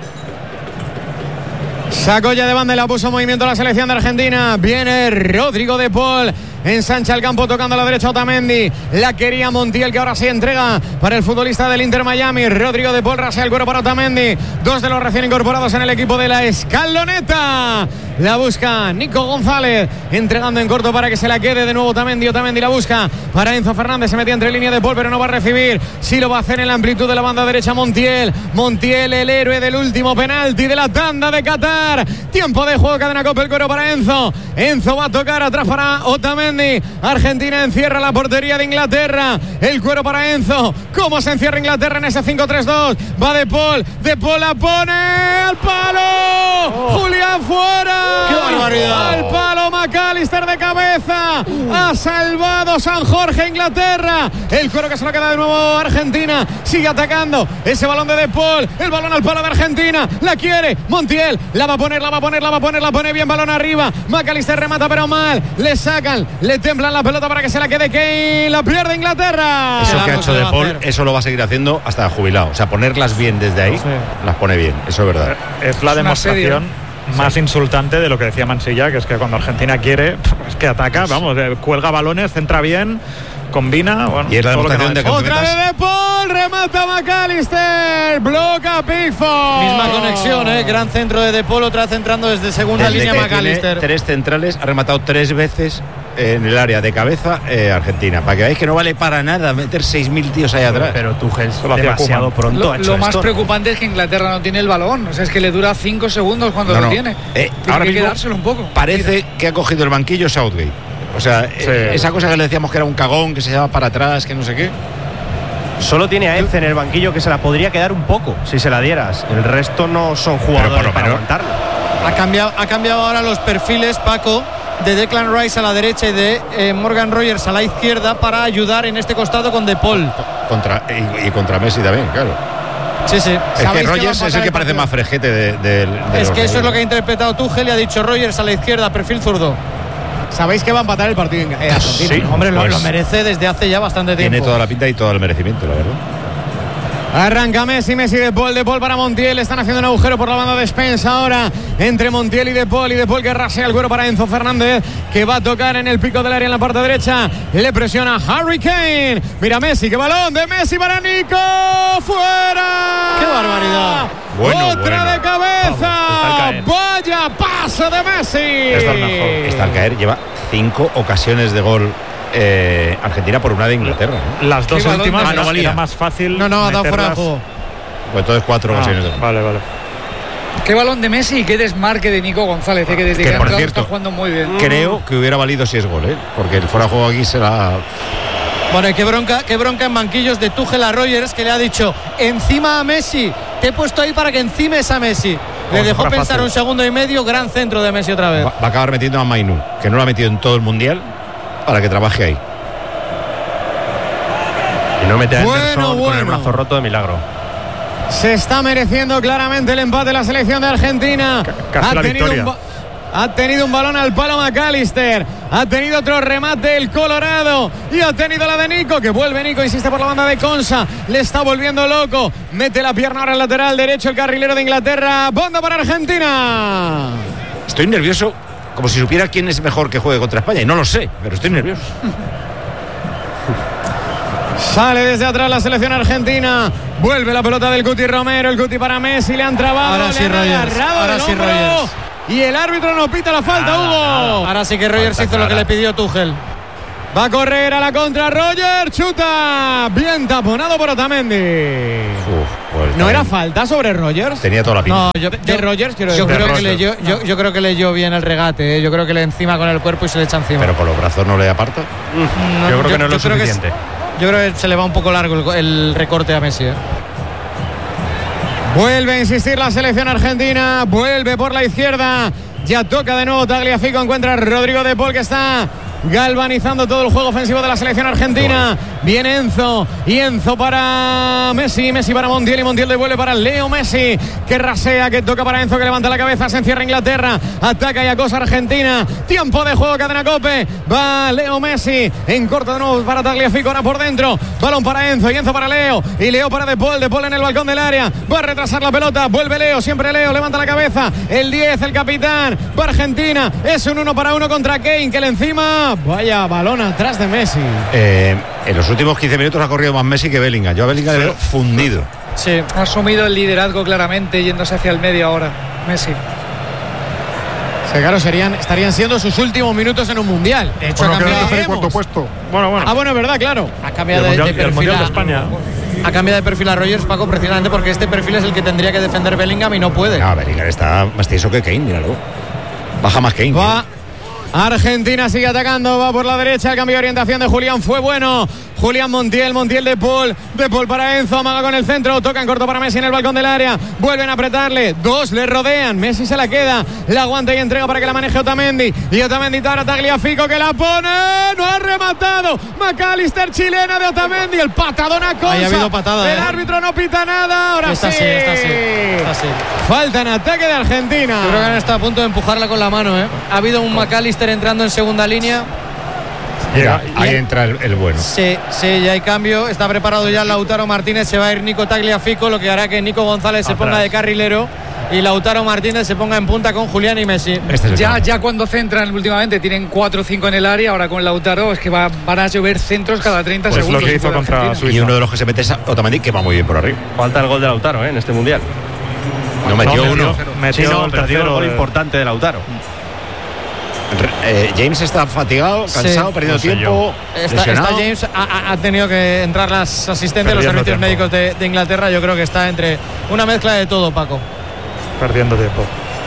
Sacó ya de banda y la puso en movimiento la selección de Argentina. Viene Rodrigo De Paul. Ensancha el campo tocando a la derecha Otamendi. La quería Montiel, que ahora sí entrega para el futbolista del Inter Miami. Rodrigo De Paul rasea el cuero para Otamendi. Dos de los recién incorporados en el equipo de la Escaloneta. La busca Nico González, entregando en corto para que se la quede de nuevo Otamendi. Otamendi la busca para Enzo Fernández. Se metía entre línea De Paul, pero no va a recibir. Sí lo va a hacer en la amplitud de la banda derecha Montiel. Montiel, el héroe del último penalti de la tanda de Qatar. Tiempo de juego, cadena Copa, el cuero para Enzo. Enzo va a tocar atrás para Otamendi. Argentina encierra la portería de Inglaterra. El cuero para Enzo. ¿Cómo se encierra Inglaterra en ese 5-3-2? Va De Paul la pone al palo. Julián fuera. ¡Qué barbaridad! Al palo McAllister de cabeza. Ha salvado San Jorge Inglaterra. El cuero que se lo queda de nuevo Argentina. Sigue atacando. Ese balón de Paul. El balón al palo de Argentina. La quiere Montiel. La va a poner. La pone bien. Balón arriba. McAllister remata pero mal. Le sacan. Le templan la pelota para que se la quede Kane. La pierde Inglaterra. Eso que ha hecho De Paul, eso lo va a seguir haciendo hasta jubilado. O sea, ponerlas bien desde ahí, las pone bien. Eso es verdad. Es la demostración más insultante de lo que decía Mansilla, que es que cuando Argentina quiere, es que ataca, vamos, cuelga balones, centra bien, combina. Bueno, y es la demostración de que otra vez De Paul, remata McAllister, bloca Pickford. Misma conexión, gran centro de Paul, otra vez entrando desde segunda línea McAllister. Tres centrales, ha rematado 3 veces en el área de cabeza Argentina, para que veáis que no vale para nada meter 6.000 tíos ahí atrás. Pero Tuchel demasiado pronto ha hecho lo más esto. preocupante es que Inglaterra no tiene el balón, o sea, es que le dura 5 segundos cuando lo tiene. Ahora que mismo quedárselo un poco. Parece que ha cogido el banquillo Southgate. O sea, esa cosa que le decíamos que era un cagón, que se llevaba para atrás, que no sé qué. Solo tiene a Eze en el banquillo, que se la podría quedar un poco si se la dieras. El resto no son jugadores para aguantarlo. Ha cambiado ahora los perfiles, Paco, de Declan Rice a la derecha y de Morgan Rogers a la izquierda para ayudar en este costado con De Paul. Contra Messi también, claro. Sí. Es que Rogers es el que parece más frejete de es que eso es lo que ha interpretado Tuchel y ha dicho Rogers a la izquierda, perfil zurdo. Sabéis que va a empatar el partido Argentina. Sí, hombre, pues lo merece desde hace ya bastante tiempo. Tiene toda la pinta y todo el merecimiento, la verdad. Arranca Messi De Paul para Montiel. Están haciendo un agujero por la banda de Spence ahora entre Montiel y De Paul que rasea el cuero para Enzo Fernández, que va a tocar en el pico del área en la parte derecha. Le presiona Harry Kane. Mira Messi, qué balón de Messi para Nico. ¡Fuera! ¡Qué barbaridad! Otra de cabeza. Vaya pase de Messi. Está al caer. Lleva 5 ocasiones de gol Argentina por una de Inglaterra, ¿no? Las dos últimas no valía. Era más fácil. No, ha dado fuera de juego. Pues entonces 4 ocasiones de gol. Vale. Qué balón de Messi y qué desmarque de Nico González, que desde que por cierto, está jugando muy bien. Creo que hubiera valido si es gol, porque el fuera de juego aquí será. Bueno, y qué bronca en banquillos de Tuchel a Rogers, que le ha dicho encima a Messi. Te he puesto ahí para que encimes a Messi. Le dejó pensar un segundo y medio. Gran centro de Messi otra vez. Va a acabar metiendo a Mainu, que no lo ha metido en todo el mundial, para que trabaje ahí. no mete a Anderson con el brazo roto de milagro. Se está mereciendo claramente el empate la selección de Argentina. Casi la victoria. Ha tenido un balón al palo McAllister. Ha tenido otro remate el Colorado. Y ha tenido la de Nico, que vuelve Nico, insiste por la banda de Konsa. Le está volviendo loco. Mete la pierna ahora al lateral derecho el carrilero de Inglaterra. Banda para Argentina. Estoy nervioso, como si supiera quién es mejor que juegue contra España. Y no lo sé, pero estoy nervioso. Sale desde atrás la selección argentina. Vuelve la pelota del Cuti Romero. El Cuti para Messi. Le han trabado. Ahora sí, Rogers. Ahora sí, Rogers. Y el árbitro no pita la falta, Hugo. Ahora sí que Rogers hizo lo que le pidió Tuchel. Va a correr a la contra Rogers. Chuta. Bien taponado por Otamendi. ¿No era falta sobre Rogers? Tenía toda la pinta. No, de Rogers, quiero yo decir. creo que leyó bien el regate. Yo creo que le encima con el cuerpo y se le echa encima. Pero con los brazos no le aparta. Yo creo que no es lo suficiente. Yo creo que se le va un poco largo el recorte a Messi. Vuelve a insistir la selección argentina. Vuelve por la izquierda. Ya toca de nuevo Tagliafico. Encuentra a Rodrigo de Paul, que está galvanizando todo el juego ofensivo de la selección argentina. Viene Enzo. Y Enzo para Messi. Messi para Montiel. Y Montiel devuelve para Leo Messi, que rasea, que toca para Enzo, que levanta la cabeza. Se encierra Inglaterra. Ataca y acosa Argentina. Tiempo de juego, cadena Cope. Va Leo Messi. En corto de nuevo para Tagliafico. Ahora por dentro. Balón para Enzo. Y Enzo para Leo. Y Leo para De Paul. De Paul en el balcón del área. Va a retrasar la pelota. Vuelve Leo. Siempre Leo. Levanta la cabeza. El 10, el capitán. Va Argentina. Es un 1-1 contra Kane, que le encima. Vaya balón atrás de Messi. En los últimos 15 minutos ha corrido más Messi que Bellingham. Yo a Bellingham le veo fundido. Sí, ha asumido el liderazgo claramente, yéndose hacia el medio ahora, Messi. Sí, claro, estarían siendo sus últimos minutos en un mundial. De hecho, Bueno, ha cambiado queda cuarto puesto. Bueno. Ah, bueno, es verdad, claro. Ha cambiado El de perfil Mundial de España. Ha cambiado de perfil a Rogers, Paco, precisamente porque este perfil es el que tendría que defender Bellingham y no puede. No, Bellingham está más tieso que Kane, míralo. Baja más Kane. Va. Argentina sigue atacando, va por la derecha, el cambio de orientación de Julián fue bueno. Julián Montiel de Paul para Enzo, amaga con el centro, toca en corto para Messi en el balcón del área, vuelven a apretarle, dos le rodean, Messi se la queda, la aguanta y entrega para que la maneje Otamendi, y Otamendi para Tagliafico, que la pone, no ha rematado, McAllister, chilena de Otamendi, el patadón a Konsa. Ahí ha habido patada, el árbitro no pita nada, ahora está sí. Está así. Falta en ataque de Argentina. Yo creo que han estado a punto de empujarla con la mano, Ha habido un McAllister entrando en segunda línea. Mira, ahí entra el bueno. Sí, ya hay cambio. Está preparado ya Lautaro Martínez. Se va a ir Nico Tagliafico, lo que hará que Nico González se ponga de carrilero y Lautaro Martínez se ponga en punta con Julián y Messi. Ya cuando centran últimamente tienen 4 o 5 en el área. Ahora con Lautaro es que van a llover centros cada 30 segundos. Lo que hizo contra Suiza. Y uno de los que se mete es Otamendi, que va muy bien por arriba. Falta el gol de Lautaro en este mundial. No metió uno. Metió el gol importante de Lautaro. James está fatigado, cansado, perdiendo tiempo. Está James, ha tenido que entrar las asistentes, los servicios médicos de Inglaterra. Yo creo que está entre una mezcla de todo, Paco. Perdiendo tiempo.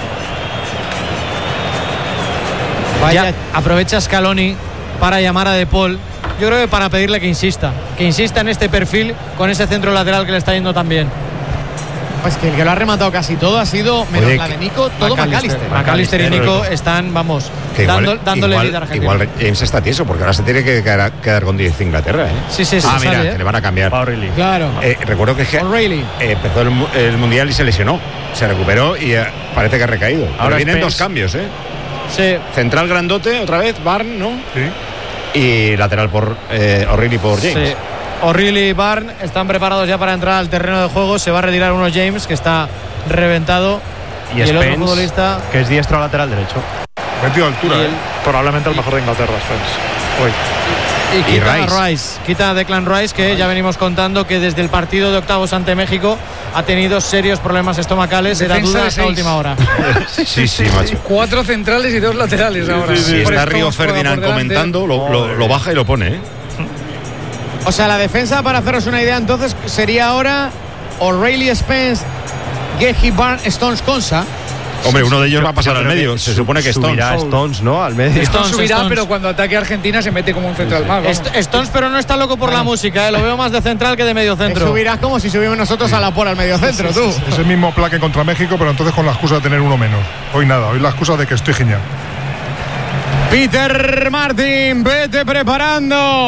Vaya, aprovecha Scaloni para llamar a De Paul. Yo creo que para pedirle que insista en este perfil con ese centro lateral que le está yendo tan bien. Pues que el que lo ha rematado casi todo ha sido, menos la de Nico, todo McAllister. McAllister y Nico están, dándole vida a Argentina. Igual James está tieso, porque ahora se tiene que quedar con 10 Inglaterra. Sí, mira, que le van a cambiar. Claro. Recuerdo que empezó el Mundial y se lesionó. Se recuperó y parece que ha recaído. Ahora vienen dos cambios, Sí. Central grandote, otra vez, Barn, ¿no? Sí. Y lateral por O'Reilly por James. Sí. O'Reilly y Barn están preparados ya para entrar al terreno de juego. Se va a retirar uno James, que está reventado. Y el Spence, otro futbolista, que es diestro lateral derecho. Metido altura, probablemente el mejor de Inglaterra, Spence. Y quita a Declan Rice, que ya venimos contando que desde el partido de octavos ante México ha tenido serios problemas estomacales. Era duda hasta última hora. Sí, macho. 4 centrales y 2 laterales ahora. Si está Río Ferdinand comentando, lo baja y lo pone, O sea, la defensa, para haceros una idea, entonces sería ahora O'Reilly, Spence, Gehi, Barn, Stones, Konsa. Hombre, uno de ellos va a pasar al medio. Se supone que Stones, ¿no? Al medio. Stones subirá, pero cuando ataque a Argentina se mete como un central más. Stones, pero no está loco por la música, Lo veo más de central que de medio centro. Subirás como si subimos nosotros a la por al medio centro, tú. Es el mismo plaque contra México, pero entonces con la excusa de tener uno menos. Hoy nada, hoy la excusa de que estoy genial. Peter Martin, vete preparando,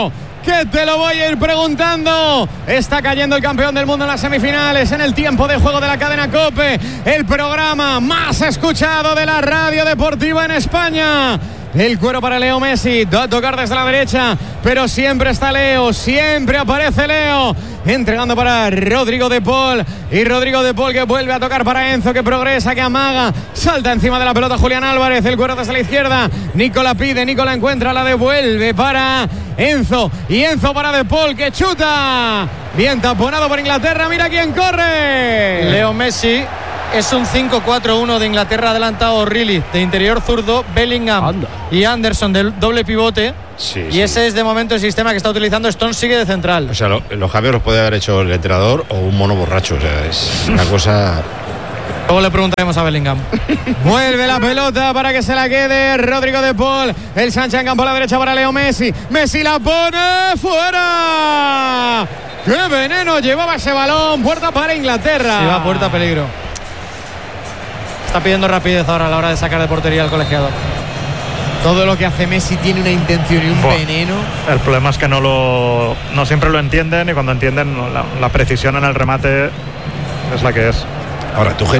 que te lo voy a ir preguntando. Está cayendo el campeón del mundo en las semifinales, en el tiempo de juego de la cadena COPE, el programa más escuchado de la radio deportiva en España. El cuero para Leo Messi, va a tocar desde la derecha, pero siempre está Leo, siempre aparece Leo, entregando para Rodrigo de Paul, y Rodrigo de Paul que vuelve a tocar para Enzo, que progresa, que amaga, salta encima de la pelota Julián Álvarez, el cuero desde la izquierda, Nico la pide, Nico la encuentra, la devuelve para Enzo, y Enzo para de Paul, que chuta, bien taponado por Inglaterra, mira quién corre. Leo Messi. Es un 5-4-1 de Inglaterra, adelantado O'Reilly de interior zurdo, Bellingham y Anderson del doble pivote. Y ese es de momento el sistema que está utilizando Stones, sigue de central. O sea, los cambios los puede haber hecho el entrenador o un mono borracho. O sea, es una cosa. Luego le preguntaremos a Bellingham. Vuelve la pelota para que se la quede Rodrigo de Paul. El Sánchez en campo a la derecha para Leo Messi. Messi la pone fuera. ¡Qué veneno llevaba ese balón! Puerta para Inglaterra. Sí, va a puerta, peligro. Está pidiendo rapidez ahora a la hora de sacar de portería al colegiado. Todo lo que hace Messi tiene una intención y un veneno. El problema es que no siempre lo entienden, y cuando entienden la precisión en el remate es la que es. Ahora, Tuchel,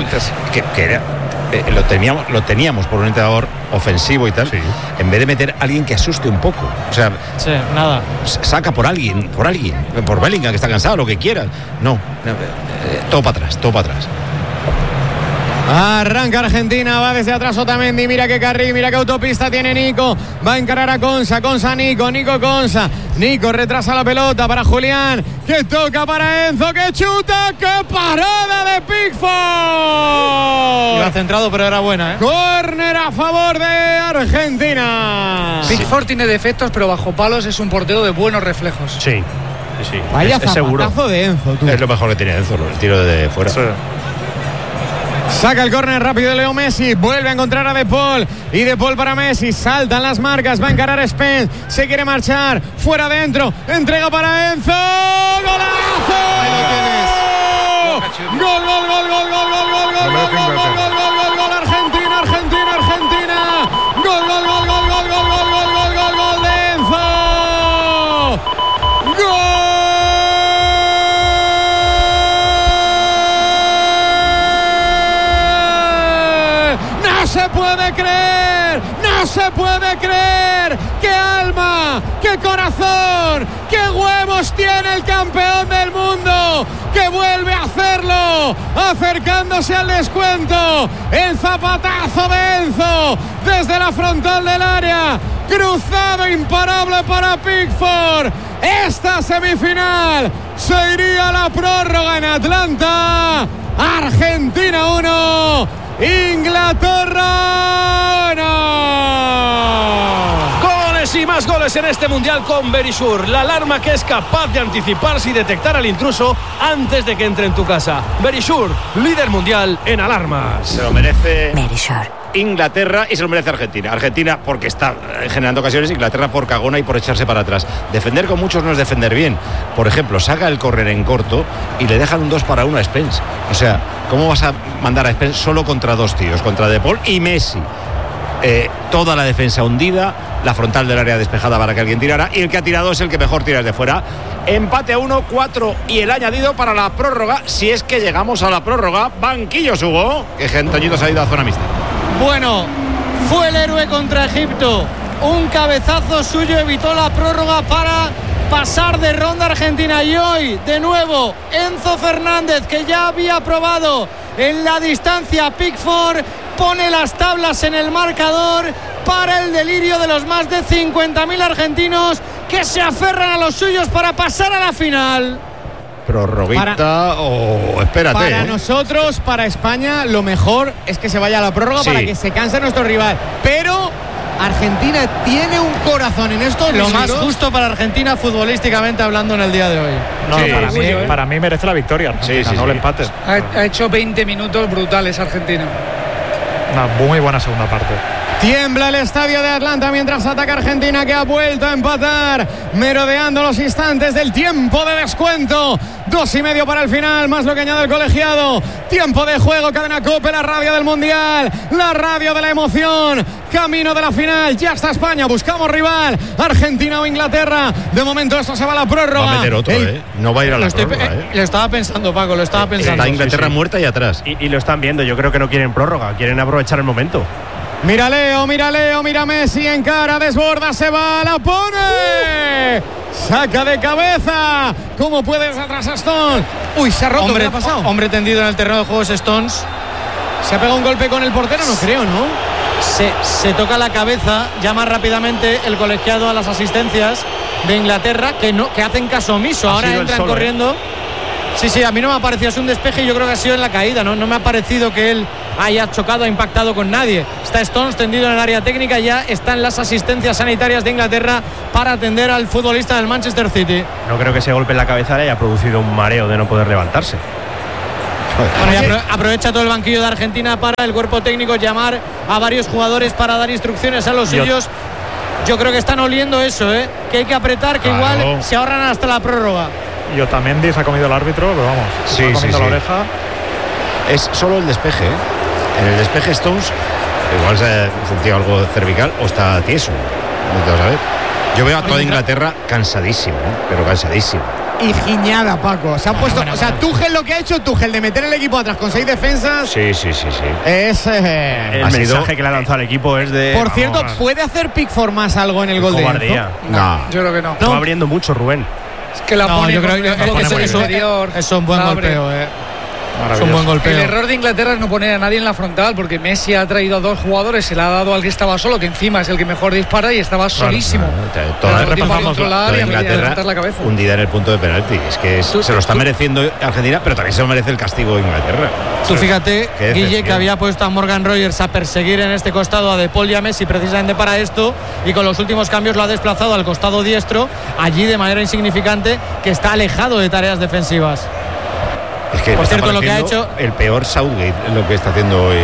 lo teníamos por un entrenador ofensivo y tal, en vez de meter a alguien que asuste un poco. O sea, nada. Saca por alguien, por Bellingham, que está cansado, lo que quieras. No, todo para atrás. Arranca Argentina, va desde atrás Otamendi, mira qué carril, mira qué autopista tiene Nico, va a encarar a Konsa, Nico, Konsa, Nico retrasa la pelota para Julián, que toca para Enzo, que chuta, qué parada de Pickford. Iba centrado, pero era buena, Córner a favor de Argentina. Pickford tiene defectos, pero bajo palos es un portero de buenos reflejos. Sí. Vaya zapatazo de Enzo, tú. Es lo mejor que tiene Enzo, el tiro de fuera. Sí. Saca el córner rápido de Leo Messi, vuelve a encontrar a De Paul, y De Paul para Messi, saltan las marcas, va a encarar a Spence, se quiere marchar, fuera adentro, entrega para Enzo, ¡golazo! Ahí lo tienes. Gol, Argentina, gol de Enzo, gol. No se puede creer, qué alma, qué corazón, qué huevos tiene el campeón del mundo, que vuelve a hacerlo, acercándose al descuento, el zapatazo de Enzo, desde la frontal del área, cruzado imparable para Pickford. Esta semifinal se iría a la prórroga en Atlanta. Argentina 1, Inglaterra 1. Goles y más goles en este mundial con Verisure, la alarma que es capaz de anticiparse y detectar al intruso antes de que entre en tu casa. Verisure, líder mundial en alarmas. Se lo merece Inglaterra y se lo merece Argentina. Argentina porque está generando ocasiones, Inglaterra por cagona y por echarse para atrás. Defender con muchos no es defender bien. Por ejemplo, saca el córner en corto y le dejan un 2-1 a Spence. O sea, ¿cómo vas a mandar a Spence solo contra dos tíos? Contra De Paul y Messi. Toda la defensa hundida, la frontal del área despejada para que alguien tirara, y el que ha tirado es el que mejor tira desde fuera. Empate a 1-4 y el añadido para la prórroga, si es que llegamos a la prórroga. Banquillos, Hugo, que Toñito se ha ido a zona mixta. Bueno, fue el héroe contra Egipto, un cabezazo suyo evitó la prórroga para pasar de ronda Argentina, y hoy de nuevo Enzo Fernández, que ya había probado en la distancia Pickford, pone las tablas en el marcador para el delirio de los más de 50.000 argentinos que se aferran a los suyos para pasar a la final. Prorroguita o espérate. Para nosotros, para España, lo mejor es que se vaya a la prórroga para que se canse nuestro rival. Pero Argentina tiene un corazón en estos lo minutos. Más justo para Argentina futbolísticamente hablando en el día de hoy. No, para mí merece la victoria Argentina, no el empate. Ha hecho 20 minutos brutales Argentina. Una muy buena segunda parte. Tiembla el estadio de Atlanta mientras ataca Argentina, que ha vuelto a empatar, merodeando los instantes del tiempo de descuento. 2:30 para el final, más lo que añade el colegiado. Tiempo de juego, Cadena COPE, la radio del Mundial, la radio de la emoción. Camino de la final, ya está España, buscamos rival, Argentina o Inglaterra. De momento esto se va a la prórroga. Va a meter otro, no va a ir a la prórroga. Lo estaba pensando, Paco, lo estaba pensando. Está Inglaterra muerta y atrás. Y lo están viendo, yo creo que no quieren prórroga, quieren aprovechar el momento. Mira Leo, mira Messi, encara, desborda, se va, la pone. Saca de cabeza. ¿Cómo puedes atrás a Stones? Uy, se ha roto, ¿qué ha pasado? Hombre tendido en el terreno de juego es Stones. ¿Se ha pegado un golpe con el portero? No creo, ¿no? Se toca la cabeza, llama rápidamente el colegiado a las asistencias de Inglaterra, que hacen caso omiso. Ahora entran corriendo. Sí, a mí no me ha parecido, es un despeje y yo creo que ha sido en la caída, no me ha parecido que él haya chocado, ha impactado con nadie. Está Stones tendido en el área técnica, ya están las asistencias sanitarias de Inglaterra para atender al futbolista del Manchester City. No creo que ese golpe en la cabeza le haya producido un mareo de no poder levantarse. Bueno, y aprovecha todo el banquillo de Argentina para el cuerpo técnico llamar a varios jugadores para dar instrucciones a los suyos. Yo creo que están oliendo eso, que hay que apretar, que igual se ahorran hasta la prórroga. Y Otamendi se ha comido el árbitro, pero vamos, se ha comido la oreja. Es solo el despeje, En el despeje Stones igual se ha sentido algo cervical o está tieso. No te vas a ver. Yo veo a toda Inglaterra cansadísimo, pero cansadísimo. Y giñada, Paco. Se han puesto. Tuchel, lo que ha hecho Tuchel de meter el equipo atrás con 6 defensas. Sí. Es el mensaje que le ha lanzado al equipo es de. Por cierto, ¿puede hacer Pickford más algo en el gol de Enzo? No, yo creo que no. Está abriendo mucho Rubén. Es que la pone. Yo creo que es un buen golpeo, Es un buen golpeo. El error de Inglaterra es no poner a nadie en la frontal, porque Messi ha traído a 2 jugadores, se le ha dado al que estaba solo, que encima es el que mejor dispara y estaba solísimo. Toda Inglaterra hundida en el punto de penalti. Es que se lo está mereciendo Argentina, pero también se lo merece el castigo de Inglaterra. Tú fíjate, Guille, que había puesto a Morgan Rogers a perseguir en este costado a De Paul y a Messi precisamente para esto, y con los últimos cambios lo ha desplazado al costado diestro, allí de manera insignificante, que está alejado de tareas defensivas. Es que por cierto, lo que ha hecho el peor Southgate, lo que está haciendo hoy.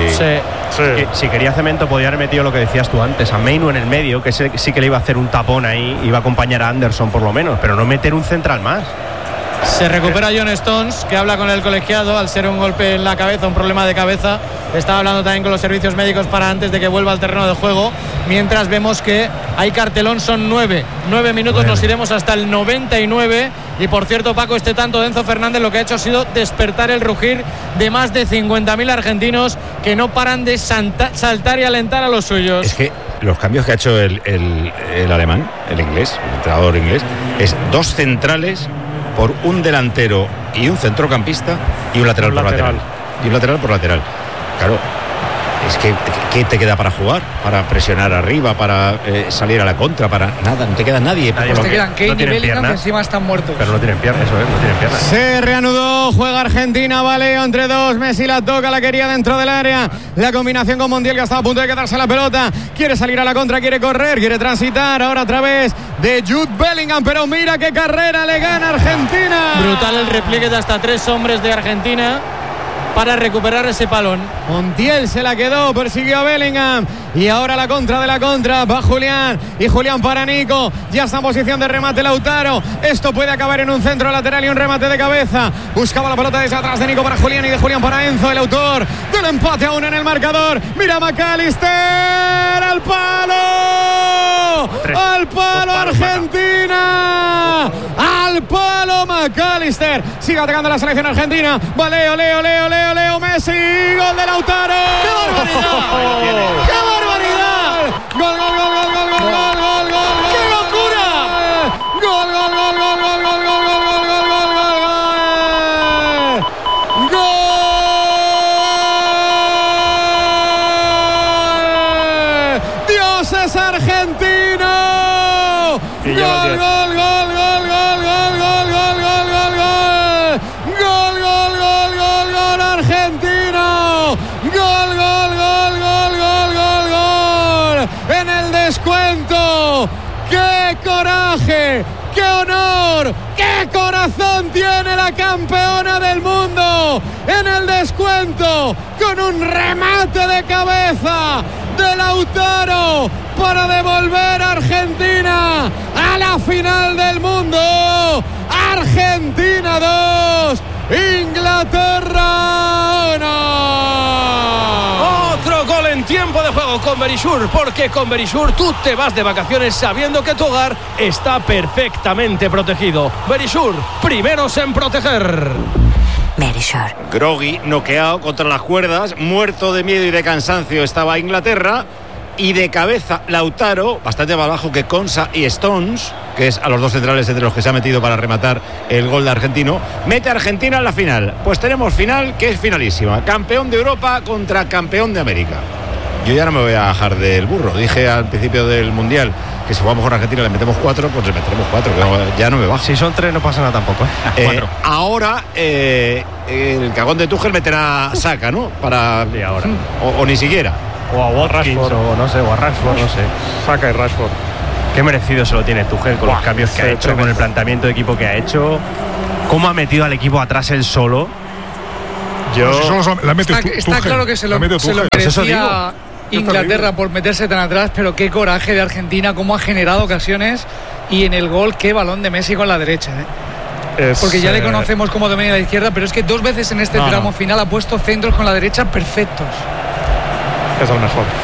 Si quería cemento podía haber metido lo que decías tú antes, a Mainu en el medio, que sí que le iba a hacer un tapón ahí, iba a acompañar a Anderson por lo menos, pero no meter un central más. Se recupera John Stones, que habla con el colegiado al ser un golpe en la cabeza, un problema de cabeza. Estaba hablando también con los servicios médicos para antes de que vuelva al terreno de juego. Mientras vemos que hay cartelón, son 9 minutos, nos iremos hasta el 99. Y por cierto, Paco, este tanto de Enzo Fernández lo que ha hecho ha sido despertar el rugir de más de 50.000 argentinos que no paran de saltar y alentar a los suyos. Es que los cambios que ha hecho el alemán, el inglés, el entrenador inglés, es 2 centrales por un delantero y un centrocampista y un lateral por lateral. Y un lateral por lateral. Claro, es que ¿qué te queda para jugar? Para presionar arriba, para salir a la contra, para nada, no te queda nadie. Te quedan Kane y Bellingham, que encima están muertos. Pero no tienen piernas, eso no tienen piernas. Se reanudó, juega Argentina, Valeo entre 2, Messi la toca, la quería dentro del área. La combinación con Montiel, que estaba a punto de quedarse la pelota. Quiere salir a la contra, quiere correr, quiere transitar. Ahora a través de Jude Bellingham, pero mira qué carrera le gana Argentina. Brutal el repliegue de hasta 3 hombres de Argentina para recuperar ese balón. Montiel se la quedó, persiguió a Bellingham y ahora la contra de la contra, va Julián y Julián para Nico, ya está en posición de remate Lautaro, esto puede acabar en un centro lateral y un remate de cabeza, buscaba la pelota desde atrás de Nico para Julián y de Julián para Enzo, el autor del empate aún en el marcador, mira McAllister, al palo Argentina, al palo McAllister, sigue atacando la selección argentina, va Leo Messi, gol de Lautaro. ¡Qué barbaridad! ¡Qué barbaridad! ¡Gol! ¡Qué locura! ¡Gol! ¡Dios es argentino! ¡Gol! En el descuento, qué coraje, qué honor, qué corazón tiene la campeona del mundo en el descuento con un remate de cabeza de Lautaro para devolver a Argentina a la final del mundo. Argentina 2, Inglaterra 1. Otro gol en tiempo de juego con Verisur, porque con Verisur tú te vas de vacaciones sabiendo que tu hogar está perfectamente protegido. Verisur, primeros en proteger. Verisur. Groggy, noqueado contra las cuerdas, muerto de miedo y de cansancio estaba Inglaterra. Y de cabeza Lautaro, bastante más bajo que Konsa y Stones, que es a los dos centrales entre los que se ha metido para rematar el gol de argentino, mete a Argentina en la final. Pues tenemos final que es finalísima. Campeón de Europa contra campeón de América. Yo ya no me voy a bajar del burro. Dije al principio del Mundial que si jugamos con Argentina le metemos 4, pues le meteremos 4. Ya no me bajo. Si son 3 no pasa nada tampoco. 4. Ahora el cagón de Tuchel meterá a Saka, ¿no? Para y ahora. O ni siquiera. O a Watkins, o no sé, o a Rashford, no sé. Saka y Rashford. Qué merecido se lo tiene Tuchel con los cambios que ha hecho, tremendo. Con el planteamiento de equipo que ha hecho. Cómo ha metido al equipo atrás él solo. Está claro que se lo merecía Inglaterra por meterse tan atrás, pero qué coraje de Argentina, cómo ha generado ocasiones, y en el gol qué balón de Messi con la derecha, porque ya le conocemos como domina la izquierda, pero es que 2 veces en este tramo final ha puesto centros con la derecha perfectos. Es el mejor.